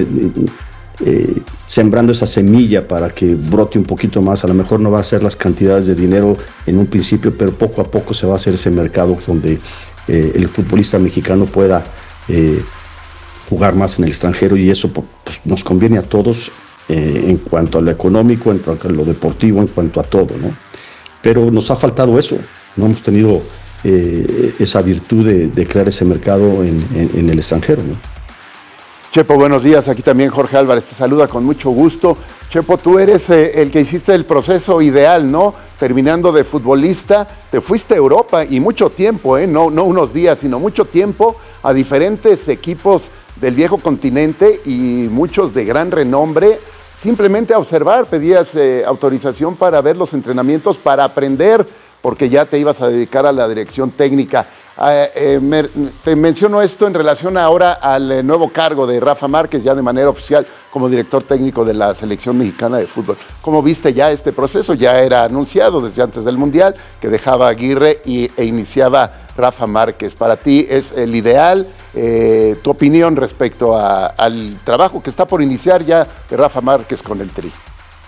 eh, sembrando esa semilla para que brote un poquito más. A lo mejor no va a ser las cantidades de dinero en un principio, pero poco a poco se va a hacer ese mercado donde eh, el futbolista mexicano pueda eh, jugar más en el extranjero y eso pues, nos conviene a todos eh, en cuanto a lo económico, en cuanto a lo deportivo, en cuanto a todo, ¿no? Pero nos ha faltado eso, no hemos tenido eh, esa virtud de, de crear ese mercado en, en, en el extranjero, ¿no? Chepo, buenos días. Aquí también Jorge Álvarez te saluda con mucho gusto. Chepo, tú eres eh, el que hiciste el proceso ideal, ¿no? Terminando de futbolista, te fuiste a Europa y mucho tiempo, ¿eh? No, no unos días, sino mucho tiempo a diferentes equipos del viejo continente y muchos de gran renombre. Simplemente a observar, pedías eh, autorización para ver los entrenamientos, para aprender, porque ya te ibas a dedicar a la dirección técnica. Eh, eh, me, te menciono esto en relación ahora al eh, nuevo cargo de Rafa Márquez, ya de manera oficial como director técnico de la selección mexicana de fútbol. ¿Cómo viste ya este proceso? Ya era anunciado desde antes del Mundial que dejaba Aguirre y, e iniciaba Rafa Márquez. Para ti es el ideal. Eh, tu opinión respecto a, al trabajo que está por iniciar ya de Rafa Márquez con el Tri.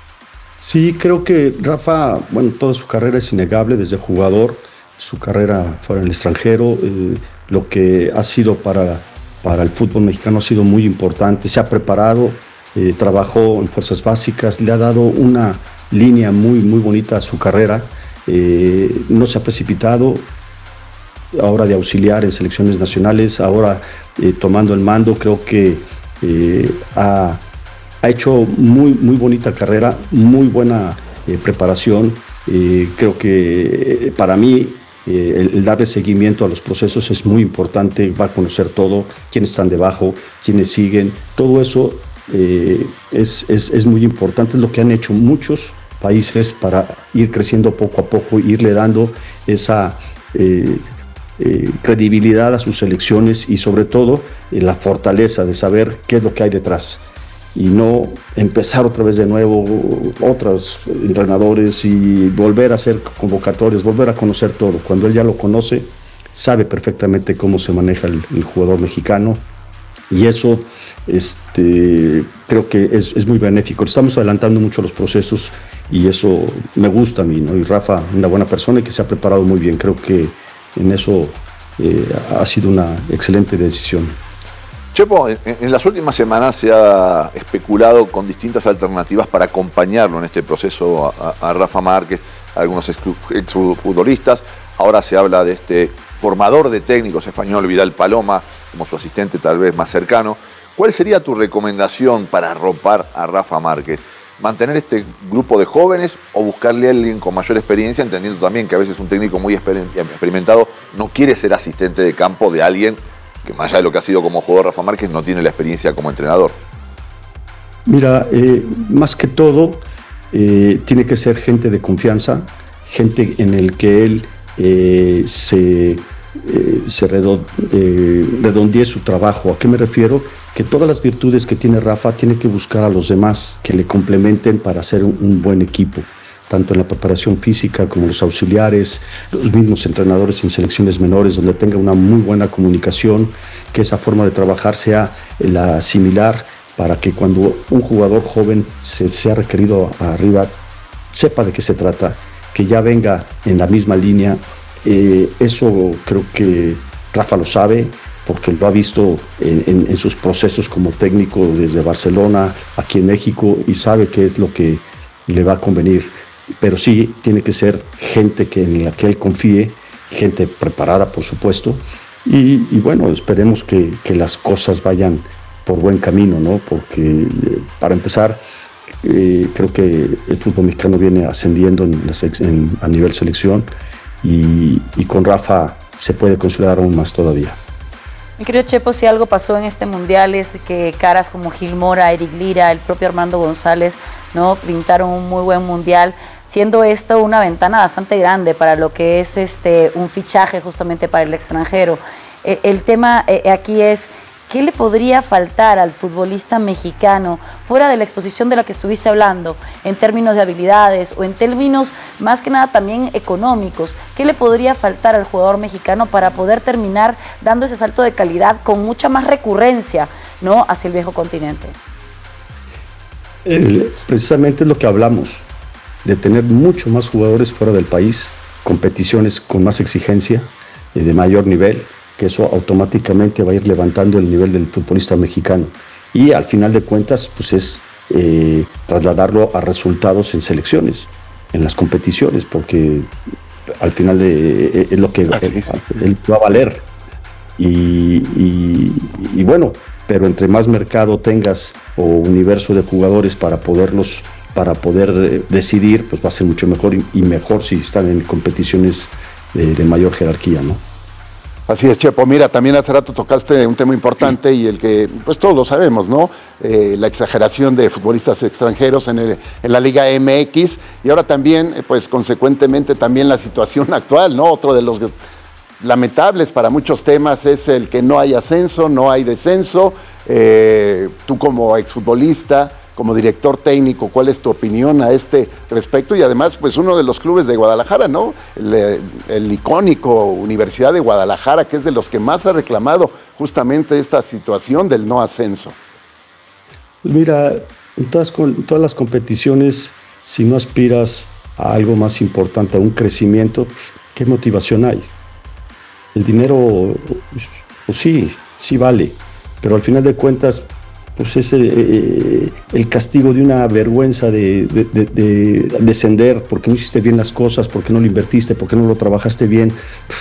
Sí, creo que Rafa, bueno, toda su carrera es innegable desde jugador, su carrera fuera en el extranjero, eh, lo que ha sido para, para el fútbol mexicano ha sido muy importante, se ha preparado, eh, trabajó en fuerzas básicas, le ha dado una línea muy, muy bonita a su carrera, eh, no se ha precipitado, ahora de auxiliar en selecciones nacionales, ahora eh, tomando el mando, creo que eh, ha, ha hecho muy, muy bonita carrera, muy buena eh, preparación. Eh, creo que eh, para mí eh, el, el darle seguimiento a los procesos es muy importante, va a conocer todo, quiénes están debajo, quiénes siguen, todo eso eh, es, es, es muy importante, es lo que han hecho muchos países para ir creciendo poco a poco, irle dando esa Eh, Eh, credibilidad a sus selecciones y sobre todo eh, la fortaleza de saber qué es lo que hay detrás y no empezar otra vez de nuevo otros entrenadores y volver a hacer convocatorias, volver a conocer todo. Cuando él ya lo conoce, sabe perfectamente cómo se maneja el, el jugador mexicano y eso este, creo que es, es muy benéfico. Estamos adelantando mucho los procesos y eso me gusta a mí, ¿no? Y Rafa, una buena persona y que se ha preparado muy bien, creo que en eso eh, ha sido una excelente decisión. Chepo, en, en las últimas semanas se ha especulado con distintas alternativas para acompañarlo en este proceso a, a Rafa Márquez, a algunos exfutbolistas. Ahora se habla de este formador de técnicos español, Vidal Paloma, como su asistente tal vez más cercano. ¿Cuál sería tu recomendación para arropar a Rafa Márquez? ¿Mantener este grupo de jóvenes o buscarle a alguien con mayor experiencia, entendiendo también que a veces un técnico muy experimentado no quiere ser asistente de campo de alguien que más allá de lo que ha sido como jugador Rafa Márquez no tiene la experiencia como entrenador? Mira, eh, más que todo eh, tiene que ser gente de confianza, gente en el que él eh, se, eh, se redon, eh, redondee su trabajo. ¿A qué me refiero? Que todas las virtudes que tiene Rafa tiene que buscar a los demás que le complementen para hacer un, un buen equipo, tanto en la preparación física como los auxiliares, los mismos entrenadores en selecciones menores, donde tenga una muy buena comunicación, que esa forma de trabajar sea la similar para que cuando un jugador joven se sea requerido arriba, sepa de qué se trata, que ya venga en la misma línea. Eh, eso creo que Rafa lo sabe, porque lo ha visto en, en, en sus procesos como técnico desde Barcelona, aquí en México, y sabe qué es lo que le va a convenir. Pero sí, tiene que ser gente que, en la que él confíe, gente preparada, por supuesto, y, y bueno, esperemos que, que las cosas vayan por buen camino, ¿no? Porque eh, para empezar, eh, creo que el fútbol mexicano viene ascendiendo en la sec- en, a nivel selección, y, y con Rafa se puede consolidar aún más todavía. Mi querido Chepo, si algo pasó en este mundial es que caras como Gil Mora, Eric Lira, el propio Armando González, ¿no? Pintaron un muy buen mundial, siendo esto una ventana bastante grande para lo que es este un fichaje justamente para el extranjero. Eh, el tema eh, aquí es ¿qué le podría faltar al futbolista mexicano, fuera de la exposición de la que estuviste hablando, en términos de habilidades o en términos más que nada también económicos? ¿Qué le podría faltar al jugador mexicano para poder terminar dando ese salto de calidad con mucha más recurrencia, ¿no?, hacia el viejo continente? Eh, precisamente es lo que hablamos, de tener mucho más jugadores fuera del país, competiciones con más exigencia, eh, de mayor nivel, que eso automáticamente va a ir levantando el nivel del futbolista mexicano. Y al final de cuentas, pues es eh, trasladarlo a resultados en selecciones, en las competiciones, porque al final de, eh, es lo que él, él va a valer. Y, y, y bueno, pero entre más mercado tengas o universo de jugadores para poderlos, para poder eh, decidir, pues va a ser mucho mejor y, y mejor si están en competiciones de, de mayor jerarquía, ¿no? Así es, Chepo. Mira, también hace rato tocaste un tema importante y el que, pues todos lo sabemos, ¿no? Eh, la exageración de futbolistas extranjeros en, el, en la Liga M X y ahora también, pues consecuentemente también la situación actual, ¿no? Otro de los lamentables para muchos temas es el que no hay ascenso, no hay descenso. Eh, tú como exfutbolista, como director técnico, ¿cuál es tu opinión a este respecto? Y además, pues uno de los clubes de Guadalajara, ¿no? El, el icónico Universidad de Guadalajara, que es de los que más ha reclamado justamente esta situación del no ascenso. Mira, en todas, en todas las competiciones, si no aspiras a algo más importante, a un crecimiento, ¿qué motivación hay? El dinero, pues sí, sí vale, pero al final de cuentas, pues es eh, el castigo de una vergüenza de, de, de, de descender porque no hiciste bien las cosas, porque no lo invertiste, porque no lo trabajaste bien.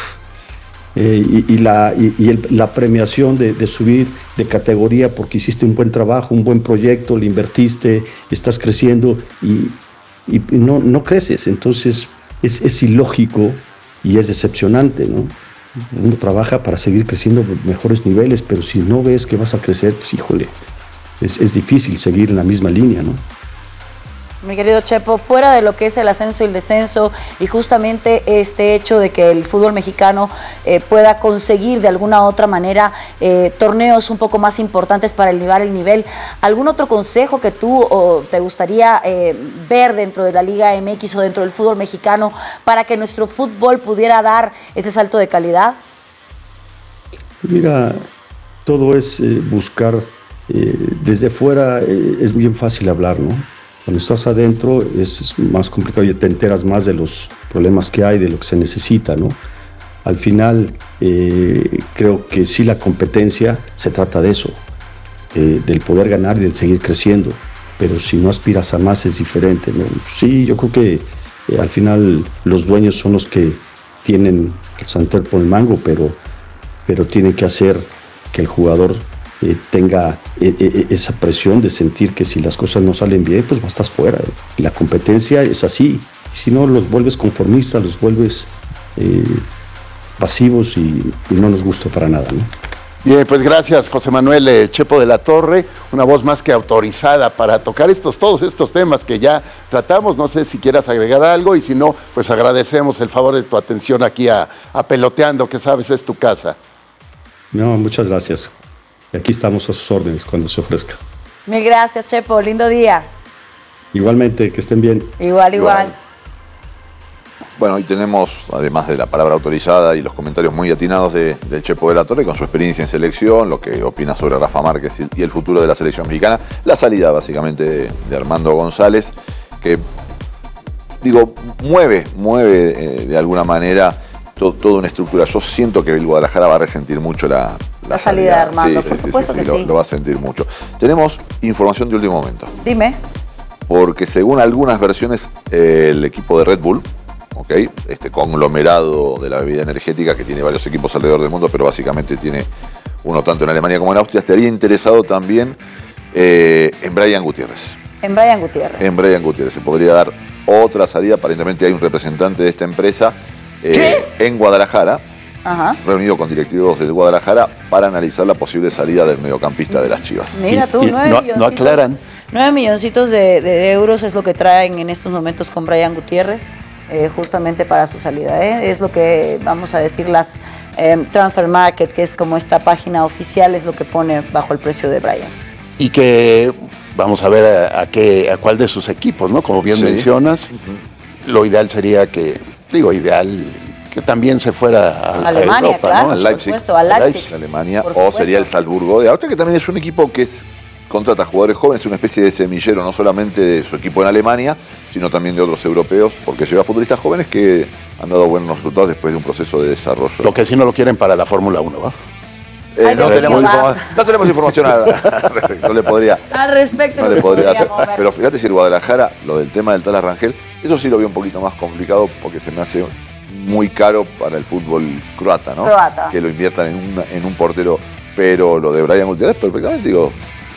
Eh, y, y, la, y, y el, la premiación de, de subir de categoría porque hiciste un buen trabajo, un buen proyecto, le invertiste, estás creciendo y, y no, no creces. Entonces es, es ilógico y es decepcionante, ¿no? Uno trabaja para seguir creciendo a mejores niveles, pero si no ves que vas a crecer, pues híjole, es, es difícil seguir en la misma línea, ¿no? Mi querido Chepo, fuera de lo que es el ascenso y el descenso y justamente este hecho de que el fútbol mexicano eh, pueda conseguir de alguna u otra manera eh, torneos un poco más importantes para elevar el nivel, ¿algún otro consejo que tú o te gustaría eh, ver dentro de la Liga M X o dentro del fútbol mexicano para que nuestro fútbol pudiera dar ese salto de calidad? Mira, todo es eh, buscar, eh, desde fuera eh, es bien fácil hablar, ¿no? Cuando estás adentro es más complicado y te enteras más de los problemas que hay, de lo que se necesita, ¿no? Al final, eh, creo que sí la competencia se trata de eso, eh, del poder ganar y de seguir creciendo, pero si no aspiras a más es diferente, ¿no? Sí, yo creo que eh, al final los dueños son los que tienen el sartén por el mango, pero, pero tienen que hacer que el jugador Eh, tenga eh, eh, esa presión de sentir que si las cosas no salen bien, pues vas a estar fuera. Eh. Y la competencia es así. Si no, los vuelves conformistas, los vuelves eh, pasivos y, y no nos gusta para nada, ¿no? Bien, pues gracias, José Manuel eh, Chepo de la Torre, una voz más que autorizada para tocar estos, todos estos temas que ya tratamos. No sé si quieras agregar algo y si no, pues agradecemos el favor de tu atención aquí a, a Peloteando, que sabes es tu casa. No, muchas gracias. Aquí estamos a sus órdenes cuando se ofrezca. Mil gracias, Chepo. Lindo día. Igualmente, que estén bien. Igual, igual. igual. Bueno, hoy tenemos, además de la palabra autorizada y los comentarios muy atinados de, de Chepo de la Torre, con su experiencia en selección, lo que opina sobre Rafa Márquez y el futuro de la selección mexicana, la salida básicamente de, de Armando González, que, digo, mueve, mueve eh, de alguna manera todo, toda una estructura. Yo siento que el Guadalajara va a resentir mucho la, la, la salida de Armando, sí, por sí, supuesto sí, sí, que lo, sí. Lo va a sentir mucho. Tenemos información de último momento. Dime. Porque según algunas versiones, eh, el equipo de Red Bull, ¿okay?, este conglomerado de la bebida energética que tiene varios equipos alrededor del mundo, pero básicamente tiene uno tanto en Alemania como en Austria, estaría interesado también eh, en Brian Gutiérrez. En Brian Gutiérrez. En Brian Gutiérrez. Se podría dar otra salida. Aparentemente hay un representante de esta empresa eh, en Guadalajara, Ajá. reunido con directivos del Guadalajara para analizar la posible salida del mediocampista de las Chivas. Mira tú, Y- y nueve no, milloncitos. no aclaran. Nueve milloncitos de, de euros es lo que traen en estos momentos con Brian Gutiérrez. eh, justamente para su salida. ¿eh? Es lo que, vamos a decir, las eh, Transfer Market, que es como esta página oficial, es lo que pone bajo el precio de Bryan. Y que vamos a ver a, a, qué, a cuál de sus equipos, ¿no? Como bien sí. mencionas, uh-huh. lo ideal sería que, digo, ideal... que también se fuera a, Alemania, a Europa, claro, ¿no? Al Leipzig, supuesto, a Leipzig, Leipzig, Alemania, o sería el Salzburgo de Austria, que también es un equipo que es, contrata jugadores jóvenes, una especie de semillero, no solamente de su equipo en Alemania, sino también de otros europeos, porque lleva futbolistas jóvenes que han dado buenos resultados después de un proceso de desarrollo. Lo que sí no lo quieren para la Fórmula uno, ¿va? Eh, Ay, no, tenemos informa- no tenemos información al respecto, no le podría. Al respecto, no le podría hacer. Pero fíjate si el Guadalajara, lo del tema del tal Rangel, eso sí lo veo un poquito más complicado porque se me hace muy caro para el fútbol croata, ¿no? Croata. Que lo inviertan en, una, en un portero, pero lo de Bryan Gutiérrez perfectamente, digo.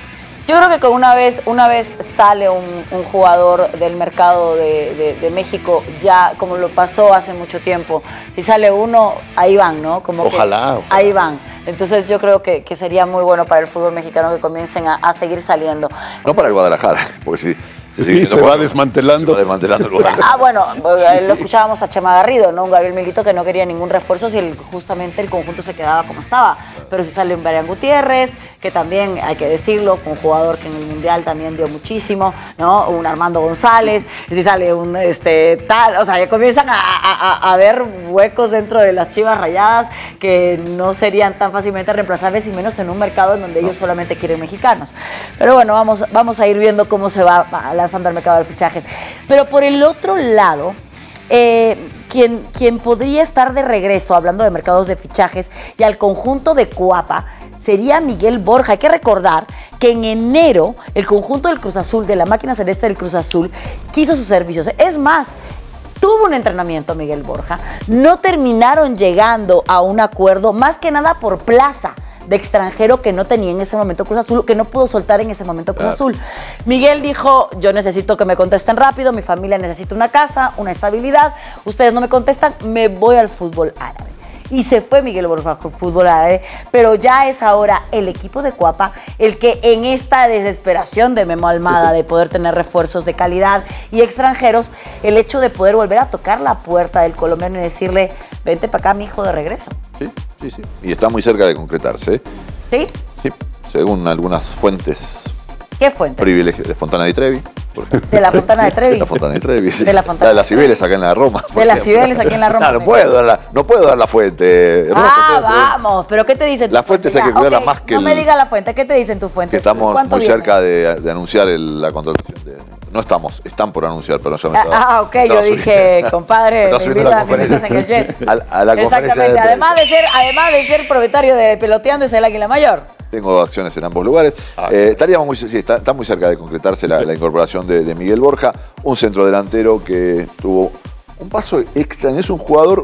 Yo creo que con una vez, una vez sale un, un jugador del mercado de, de, de México, ya como lo pasó hace mucho tiempo, si sale uno, ahí van, ¿no? Como ojalá, que ojalá. Ahí van. Entonces yo creo que, que sería muy bueno para el fútbol mexicano que comiencen a, a seguir saliendo. No para el Guadalajara, porque si... Se, sí, se va desmantelando. Se va desmantelando el ah, bueno, lo escuchábamos a Chema Garrido, ¿no? Un Gabriel Milito que no quería ningún refuerzo si el, justamente el conjunto se quedaba como estaba. Pero si sale un Bryan Gutiérrez, que también, hay que decirlo, fue un jugador que en el Mundial también dio muchísimo, ¿no? Un Armando González, si sale un este tal, o sea, ya comienzan a, a, a ver huecos dentro de las Chivas Rayadas que no serían tan fácilmente reemplazables y menos en un mercado en donde ellos solamente quieren mexicanos. Pero bueno, vamos, vamos a ir viendo cómo se va a lanzando al mercado del fichaje. Pero por el otro lado, eh, quien, quien podría estar de regreso, hablando de mercados de fichajes, y al conjunto de Cuapa, sería Miguel Borja. Hay que recordar que en enero el conjunto del Cruz Azul, de la máquina celeste del Cruz Azul, quiso sus servicios. Es más, tuvo un entrenamiento Miguel Borja, no terminaron llegando a un acuerdo, más que nada por plaza de extranjero que no tenía en ese momento Cruz Azul, que no pudo soltar en ese momento Cruz claro. Azul. Miguel dijo, yo necesito que me contesten rápido, mi familia necesita una casa, una estabilidad, ustedes no me contestan, me voy al fútbol árabe. Y se fue Miguel Borja al fútbol árabe, pero ya es ahora el equipo de Cuapa el que en esta desesperación de Memo Almada de poder tener refuerzos de calidad y extranjeros, el hecho de poder volver a tocar la puerta del colombiano y decirle, vente para acá, mi hijo, de regreso. Sí, sí, sí. Y está muy cerca de concretarse. ¿eh? ¿Sí? Sí, según algunas fuentes. ¿Qué fuentes? Privilegio de Fontana di Trevi. De la Fontana de Trevi. De la Fontana de Trevi, sí. De la Fontana la de las Cibeles acá en la Roma. De las Cibeles aquí en la Roma. No, no puedo dar la, no puedo dar la fuente. Ah, vamos, pero ¿qué te dicen tu La fuente fuente? hay que cuidarla okay, más que No el, me digas la fuente, ¿qué te dicen tus fuentes? Que estamos muy viene? cerca de, de anunciar el, la contratación de... No estamos, están por anunciar, pero ya me Ah, estaba, ah ok, yo dije, compadre, me invitas en el jet. A, a la Exactamente, de además, de ser, además de ser propietario de Peloteando, es el Águila Mayor. Tengo acciones en ambos lugares. Ah, eh, estaríamos muy, sí, está, está muy cerca de concretarse la, la incorporación de, de Miguel Borja, un centrodelantero que tuvo un paso extraño. Es un jugador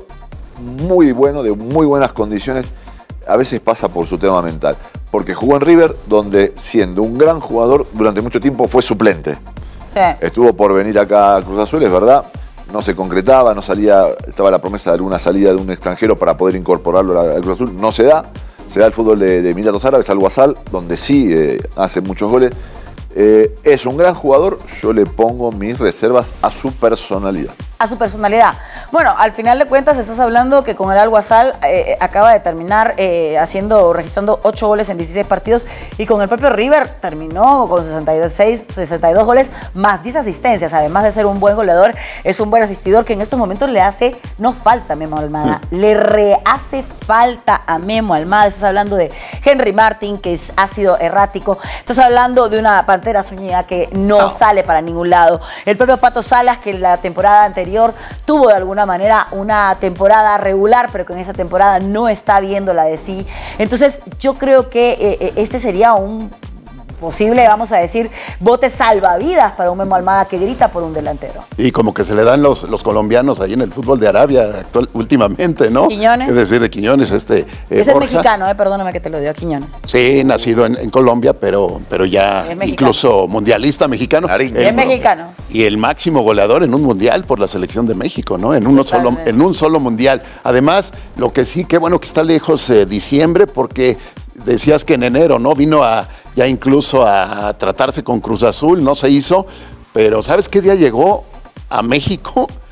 muy bueno, de muy buenas condiciones. A veces pasa por su tema mental, porque jugó en River, donde siendo un gran jugador, durante mucho tiempo fue suplente. Sí. Estuvo por venir acá a Cruz Azul, es verdad. No se concretaba, no salía, estaba la promesa de alguna salida de un extranjero para poder incorporarlo al Cruz Azul. No se da. Se da el fútbol de, de Emiratos Árabes, al Guasal, donde sí eh, hace muchos goles. Eh, es un gran jugador, yo le pongo mis reservas a su personalidad. A su personalidad. Bueno, al final de cuentas estás hablando que con el Al Guasal eh, acaba de terminar eh, haciendo, registrando ocho goles en dieciséis partidos y con el propio River terminó con sesenta y seis, sesenta y dos goles más diez asistencias. Además de ser un buen goleador, es un buen asistidor que en estos momentos le hace, no falta a Memo Almada, mm. le rehace falta a Memo Almada. Estás hablando de Henry Martin, que es, ha sido errático. Estás hablando de una Pantera Zúñiga que no, no sale para ningún lado. El propio Pato Salas, que la temporada anterior tuvo de alguna manera una temporada regular, pero que en esa temporada no está viendo la de sí. Entonces yo creo que eh, este sería un posible, vamos a decir, bote salvavidas para un Memo Almada que grita por un delantero. Y como que se le dan los, los colombianos ahí en el fútbol de Arabia actual, últimamente, ¿no? Quiñones. Es decir, de Quiñones, este... Eh, Ese es mexicano, eh, perdóname que te lo dio a Quiñones. Sí, nacido en, en Colombia, pero, pero ya incluso mundialista mexicano. El, es mexicano. Y el máximo goleador en un mundial por la selección de México, ¿no? En, uno solo, en un solo mundial. Además, lo que sí, qué bueno que está lejos eh, diciembre, porque decías que en enero, ¿no? Vino a... ya incluso a tratarse con Cruz Azul, no se hizo, pero ¿sabes qué día llegó a México?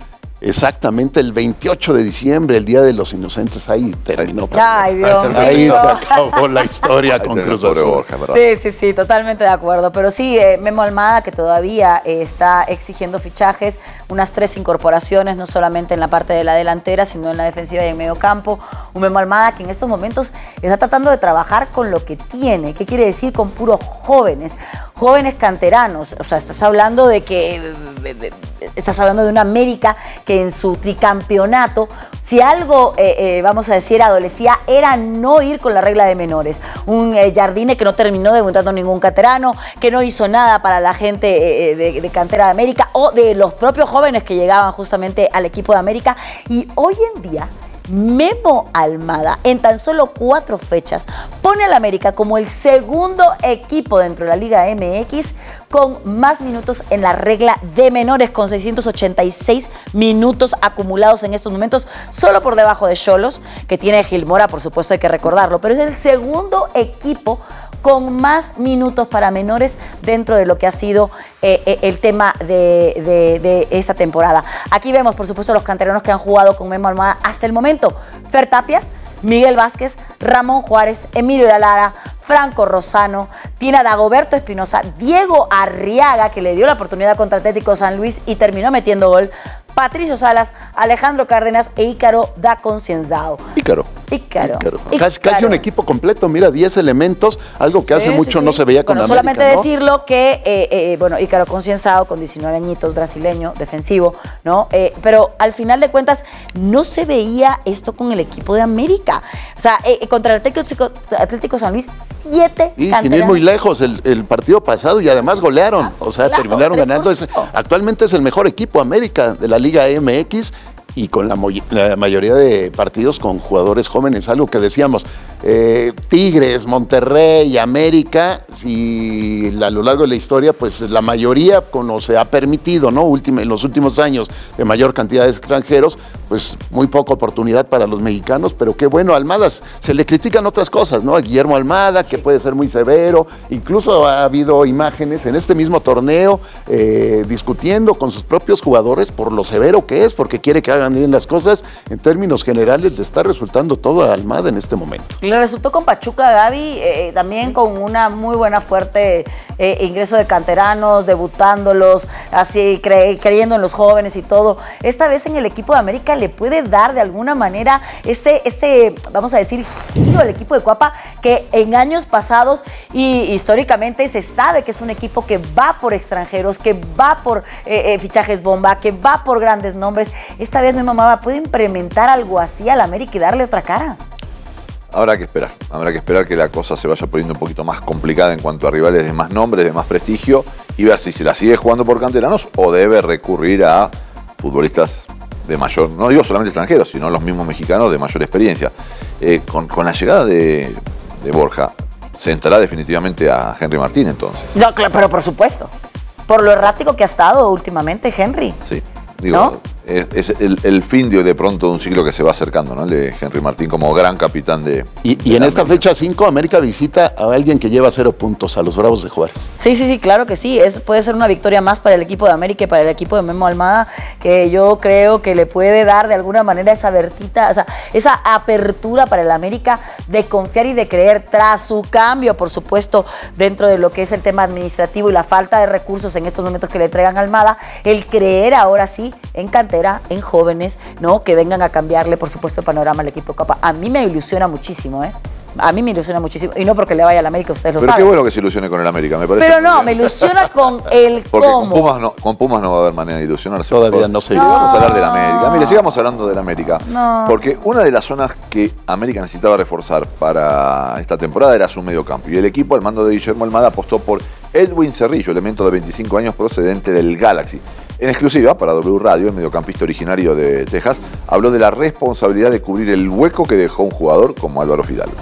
exactamente el veintiocho de diciembre, el Día de los Inocentes. Ahí terminó. Ay, Dios mío. Ahí se acabó la historia con Cruz Azul. Sí, sí, sí, totalmente de acuerdo. Pero sí, eh, Memo Almada, que todavía eh, está exigiendo fichajes, unas tres incorporaciones, no solamente en la parte de la delantera, sino en la defensiva y en medio campo. Un Memo Almada que en estos momentos está tratando de trabajar con lo que tiene. ¿Qué quiere decir? Con puros jóvenes, jóvenes canteranos. O sea, estás hablando de que... De, de, estás hablando de una América que en su tricampeonato, si algo, eh, eh, vamos a decir, adolecía, era no ir con la regla de menores. Un eh, Jardine que no terminó debutando ningún canterano, que no hizo nada para la gente eh, de, de cantera de América o de los propios jóvenes que llegaban justamente al equipo de América. Y hoy en día, Memo Almada, en tan solo cuatro fechas, pone al América como el segundo equipo dentro de la Liga M X con más minutos en la regla de menores, con seiscientos ochenta y seis minutos acumulados en estos momentos, solo por debajo de Xolos, que tiene Gilmora, por supuesto hay que recordarlo, pero es el segundo equipo con más minutos para menores dentro de lo que ha sido eh, eh, el tema de, de, de esta temporada. Aquí vemos, por supuesto, los canteranos que han jugado con Memo Almada hasta el momento. Fer Tapia, Miguel Vázquez, Ramón Juárez, Emilio Lara, Franco Rosano, tiene a Dagoberto Espinosa, Diego Arriaga, que le dio la oportunidad contra Atlético San Luis y terminó metiendo gol, Patricio Salas, Alejandro Cárdenas e Ícaro da Concienzao. Ícaro. Ícaro. Ícaro. Casi, casi un equipo completo, mira, diez elementos, algo que hace sí, mucho sí, no sí. se veía con bueno, América, solamente ¿no? decirlo que, eh, eh, bueno, Ícaro Concienzao con diecinueve añitos, brasileño, defensivo, ¿no? Eh, pero al final de cuentas no se veía esto con el equipo de América. O sea, eh, contra el Atlético, Atlético San Luis, siete Y canteranos. sin ir muy lejos, el, el partido pasado y además golearon, o sea, claro, terminaron tres ganando. por Es, cero. actualmente es el mejor equipo América de la Liga M X y con la, la mayoría de partidos con jugadores jóvenes, algo que decíamos, eh, Tigres, Monterrey, América, si a lo largo de la historia, pues la mayoría, como se ha permitido, ¿no? Última, en los últimos años, de mayor cantidad de extranjeros, pues muy poca oportunidad para los mexicanos, pero qué bueno, Almada, se le critican otras cosas, ¿no? A Guillermo Almada, que puede ser muy severo, incluso ha habido imágenes en este mismo torneo eh, discutiendo con sus propios jugadores por lo severo que es, porque quiere que hagan bien las cosas. En términos generales, le está resultando todo a Almada en este momento. Le resultó con Pachuca, Gaby, eh, también con una muy buena, fuerte eh, ingreso de canteranos, debutándolos, así cre creyendo en los jóvenes y todo. Esta vez en el equipo de América le puede dar de alguna manera ese, ese, vamos a decir, giro al equipo de Cuapa, que en años pasados y históricamente se sabe que es un equipo que va por extranjeros, que va por eh, eh, fichajes bomba, que va por grandes nombres. Esta vez mi mamá puede implementar algo así al América y darle otra cara. Habrá que esperar, habrá que esperar que la cosa se vaya poniendo un poquito más complicada en cuanto a rivales de más nombres, de más prestigio, y ver si se la sigue jugando por canteranos o debe recurrir a futbolistas de mayor, no digo solamente extranjeros, sino los mismos mexicanos de mayor experiencia. Eh, con, con la llegada de, de Borja, se entrará definitivamente a Henry Martín entonces. No, claro, pero por supuesto, por lo errático que ha estado últimamente Henry. Sí, digo, ¿no? es, es el, el fin de, de pronto de un ciclo que se va acercando, ¿no? El de Henry Martín como gran capitán de... Y, de y en América. esta fecha cinco, América visita a alguien que lleva cero puntos, a los Bravos de Juárez. Sí, sí, sí, claro que sí. Es, puede ser una victoria más para el equipo de América y para el equipo de Memo Almada, que yo creo que le puede dar de alguna manera esa vertita, o sea, esa apertura para el América de confiar y de creer tras su cambio, por supuesto, dentro de lo que es el tema administrativo y la falta de recursos en estos momentos que le entregan a Almada, el creer ahora sí en cantera, en jóvenes, ¿no? Que vengan a cambiarle, por supuesto, el panorama al equipo de Cuapa. A mí me ilusiona muchísimo, ¿eh? A mí me ilusiona muchísimo. Y no porque le vaya al América, ustedes lo Pero saben. qué bueno que se ilusione con el América, me parece. Pero no, me ilusiona con el Porque cómo. con Pumas, no, con Pumas no va a haber manera de ilusionarse. Todavía no sé. No. Vamos a hablar del América. Mire, sigamos hablando del América. No. Porque una de las zonas que América necesitaba reforzar para esta temporada era su mediocampo. Y el equipo, al mando de Guillermo Almada, apostó por Edwin Cerrillo, elemento de veinticinco años procedente del Galaxy. En exclusiva, para W Radio, el mediocampista originario de Texas, habló de la responsabilidad de cubrir el hueco que dejó un jugador como Álvaro Fidalgo.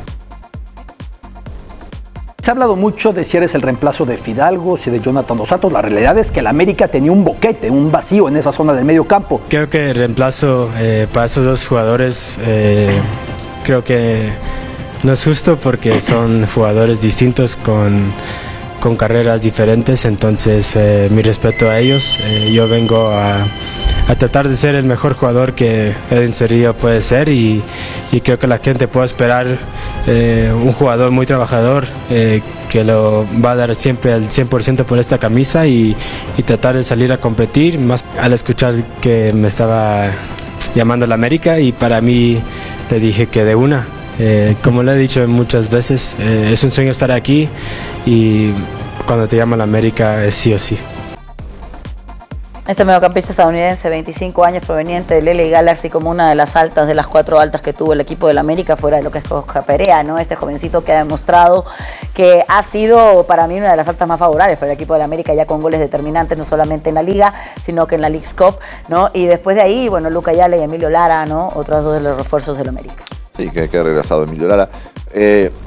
Se ha hablado mucho de si eres el reemplazo de Fidalgo, si de Jonathan Dos Santos. La realidad es que el América tenía un boquete, un vacío en esa zona del medio campo. Creo que el reemplazo eh, para esos dos jugadores eh, creo que no es justo porque son jugadores distintos con, con carreras diferentes. Entonces, eh, mi respeto a ellos. Eh, yo vengo a, a tratar de ser el mejor jugador que Edwin Cerrillo puede ser y, y creo que la gente puede esperar eh, un jugador muy trabajador eh, que lo va a dar siempre al cien por ciento por esta camisa y, y tratar de salir a competir, más al escuchar que me estaba llamando a la América y para mí le dije que de una. Eh, como le he dicho muchas veces, eh, es un sueño estar aquí y cuando te llama la América es sí o sí. Este mediocampista estadounidense, veinticinco años, proveniente del L A Galaxy, como una de las altas, de las cuatro altas que tuvo el equipo del América, fuera de lo que es Oscar Perea, ¿no? Este jovencito que ha demostrado que ha sido para mí una de las altas más favorables para el equipo del América, ya con goles determinantes, no solamente en la Liga, sino que en la Leagues Cup, ¿no? Y después de ahí, bueno, Luca Ayala y Emilio Lara, ¿no? Otros dos de los refuerzos del América. Sí, que, que ha regresado Emilio Lara. Eh,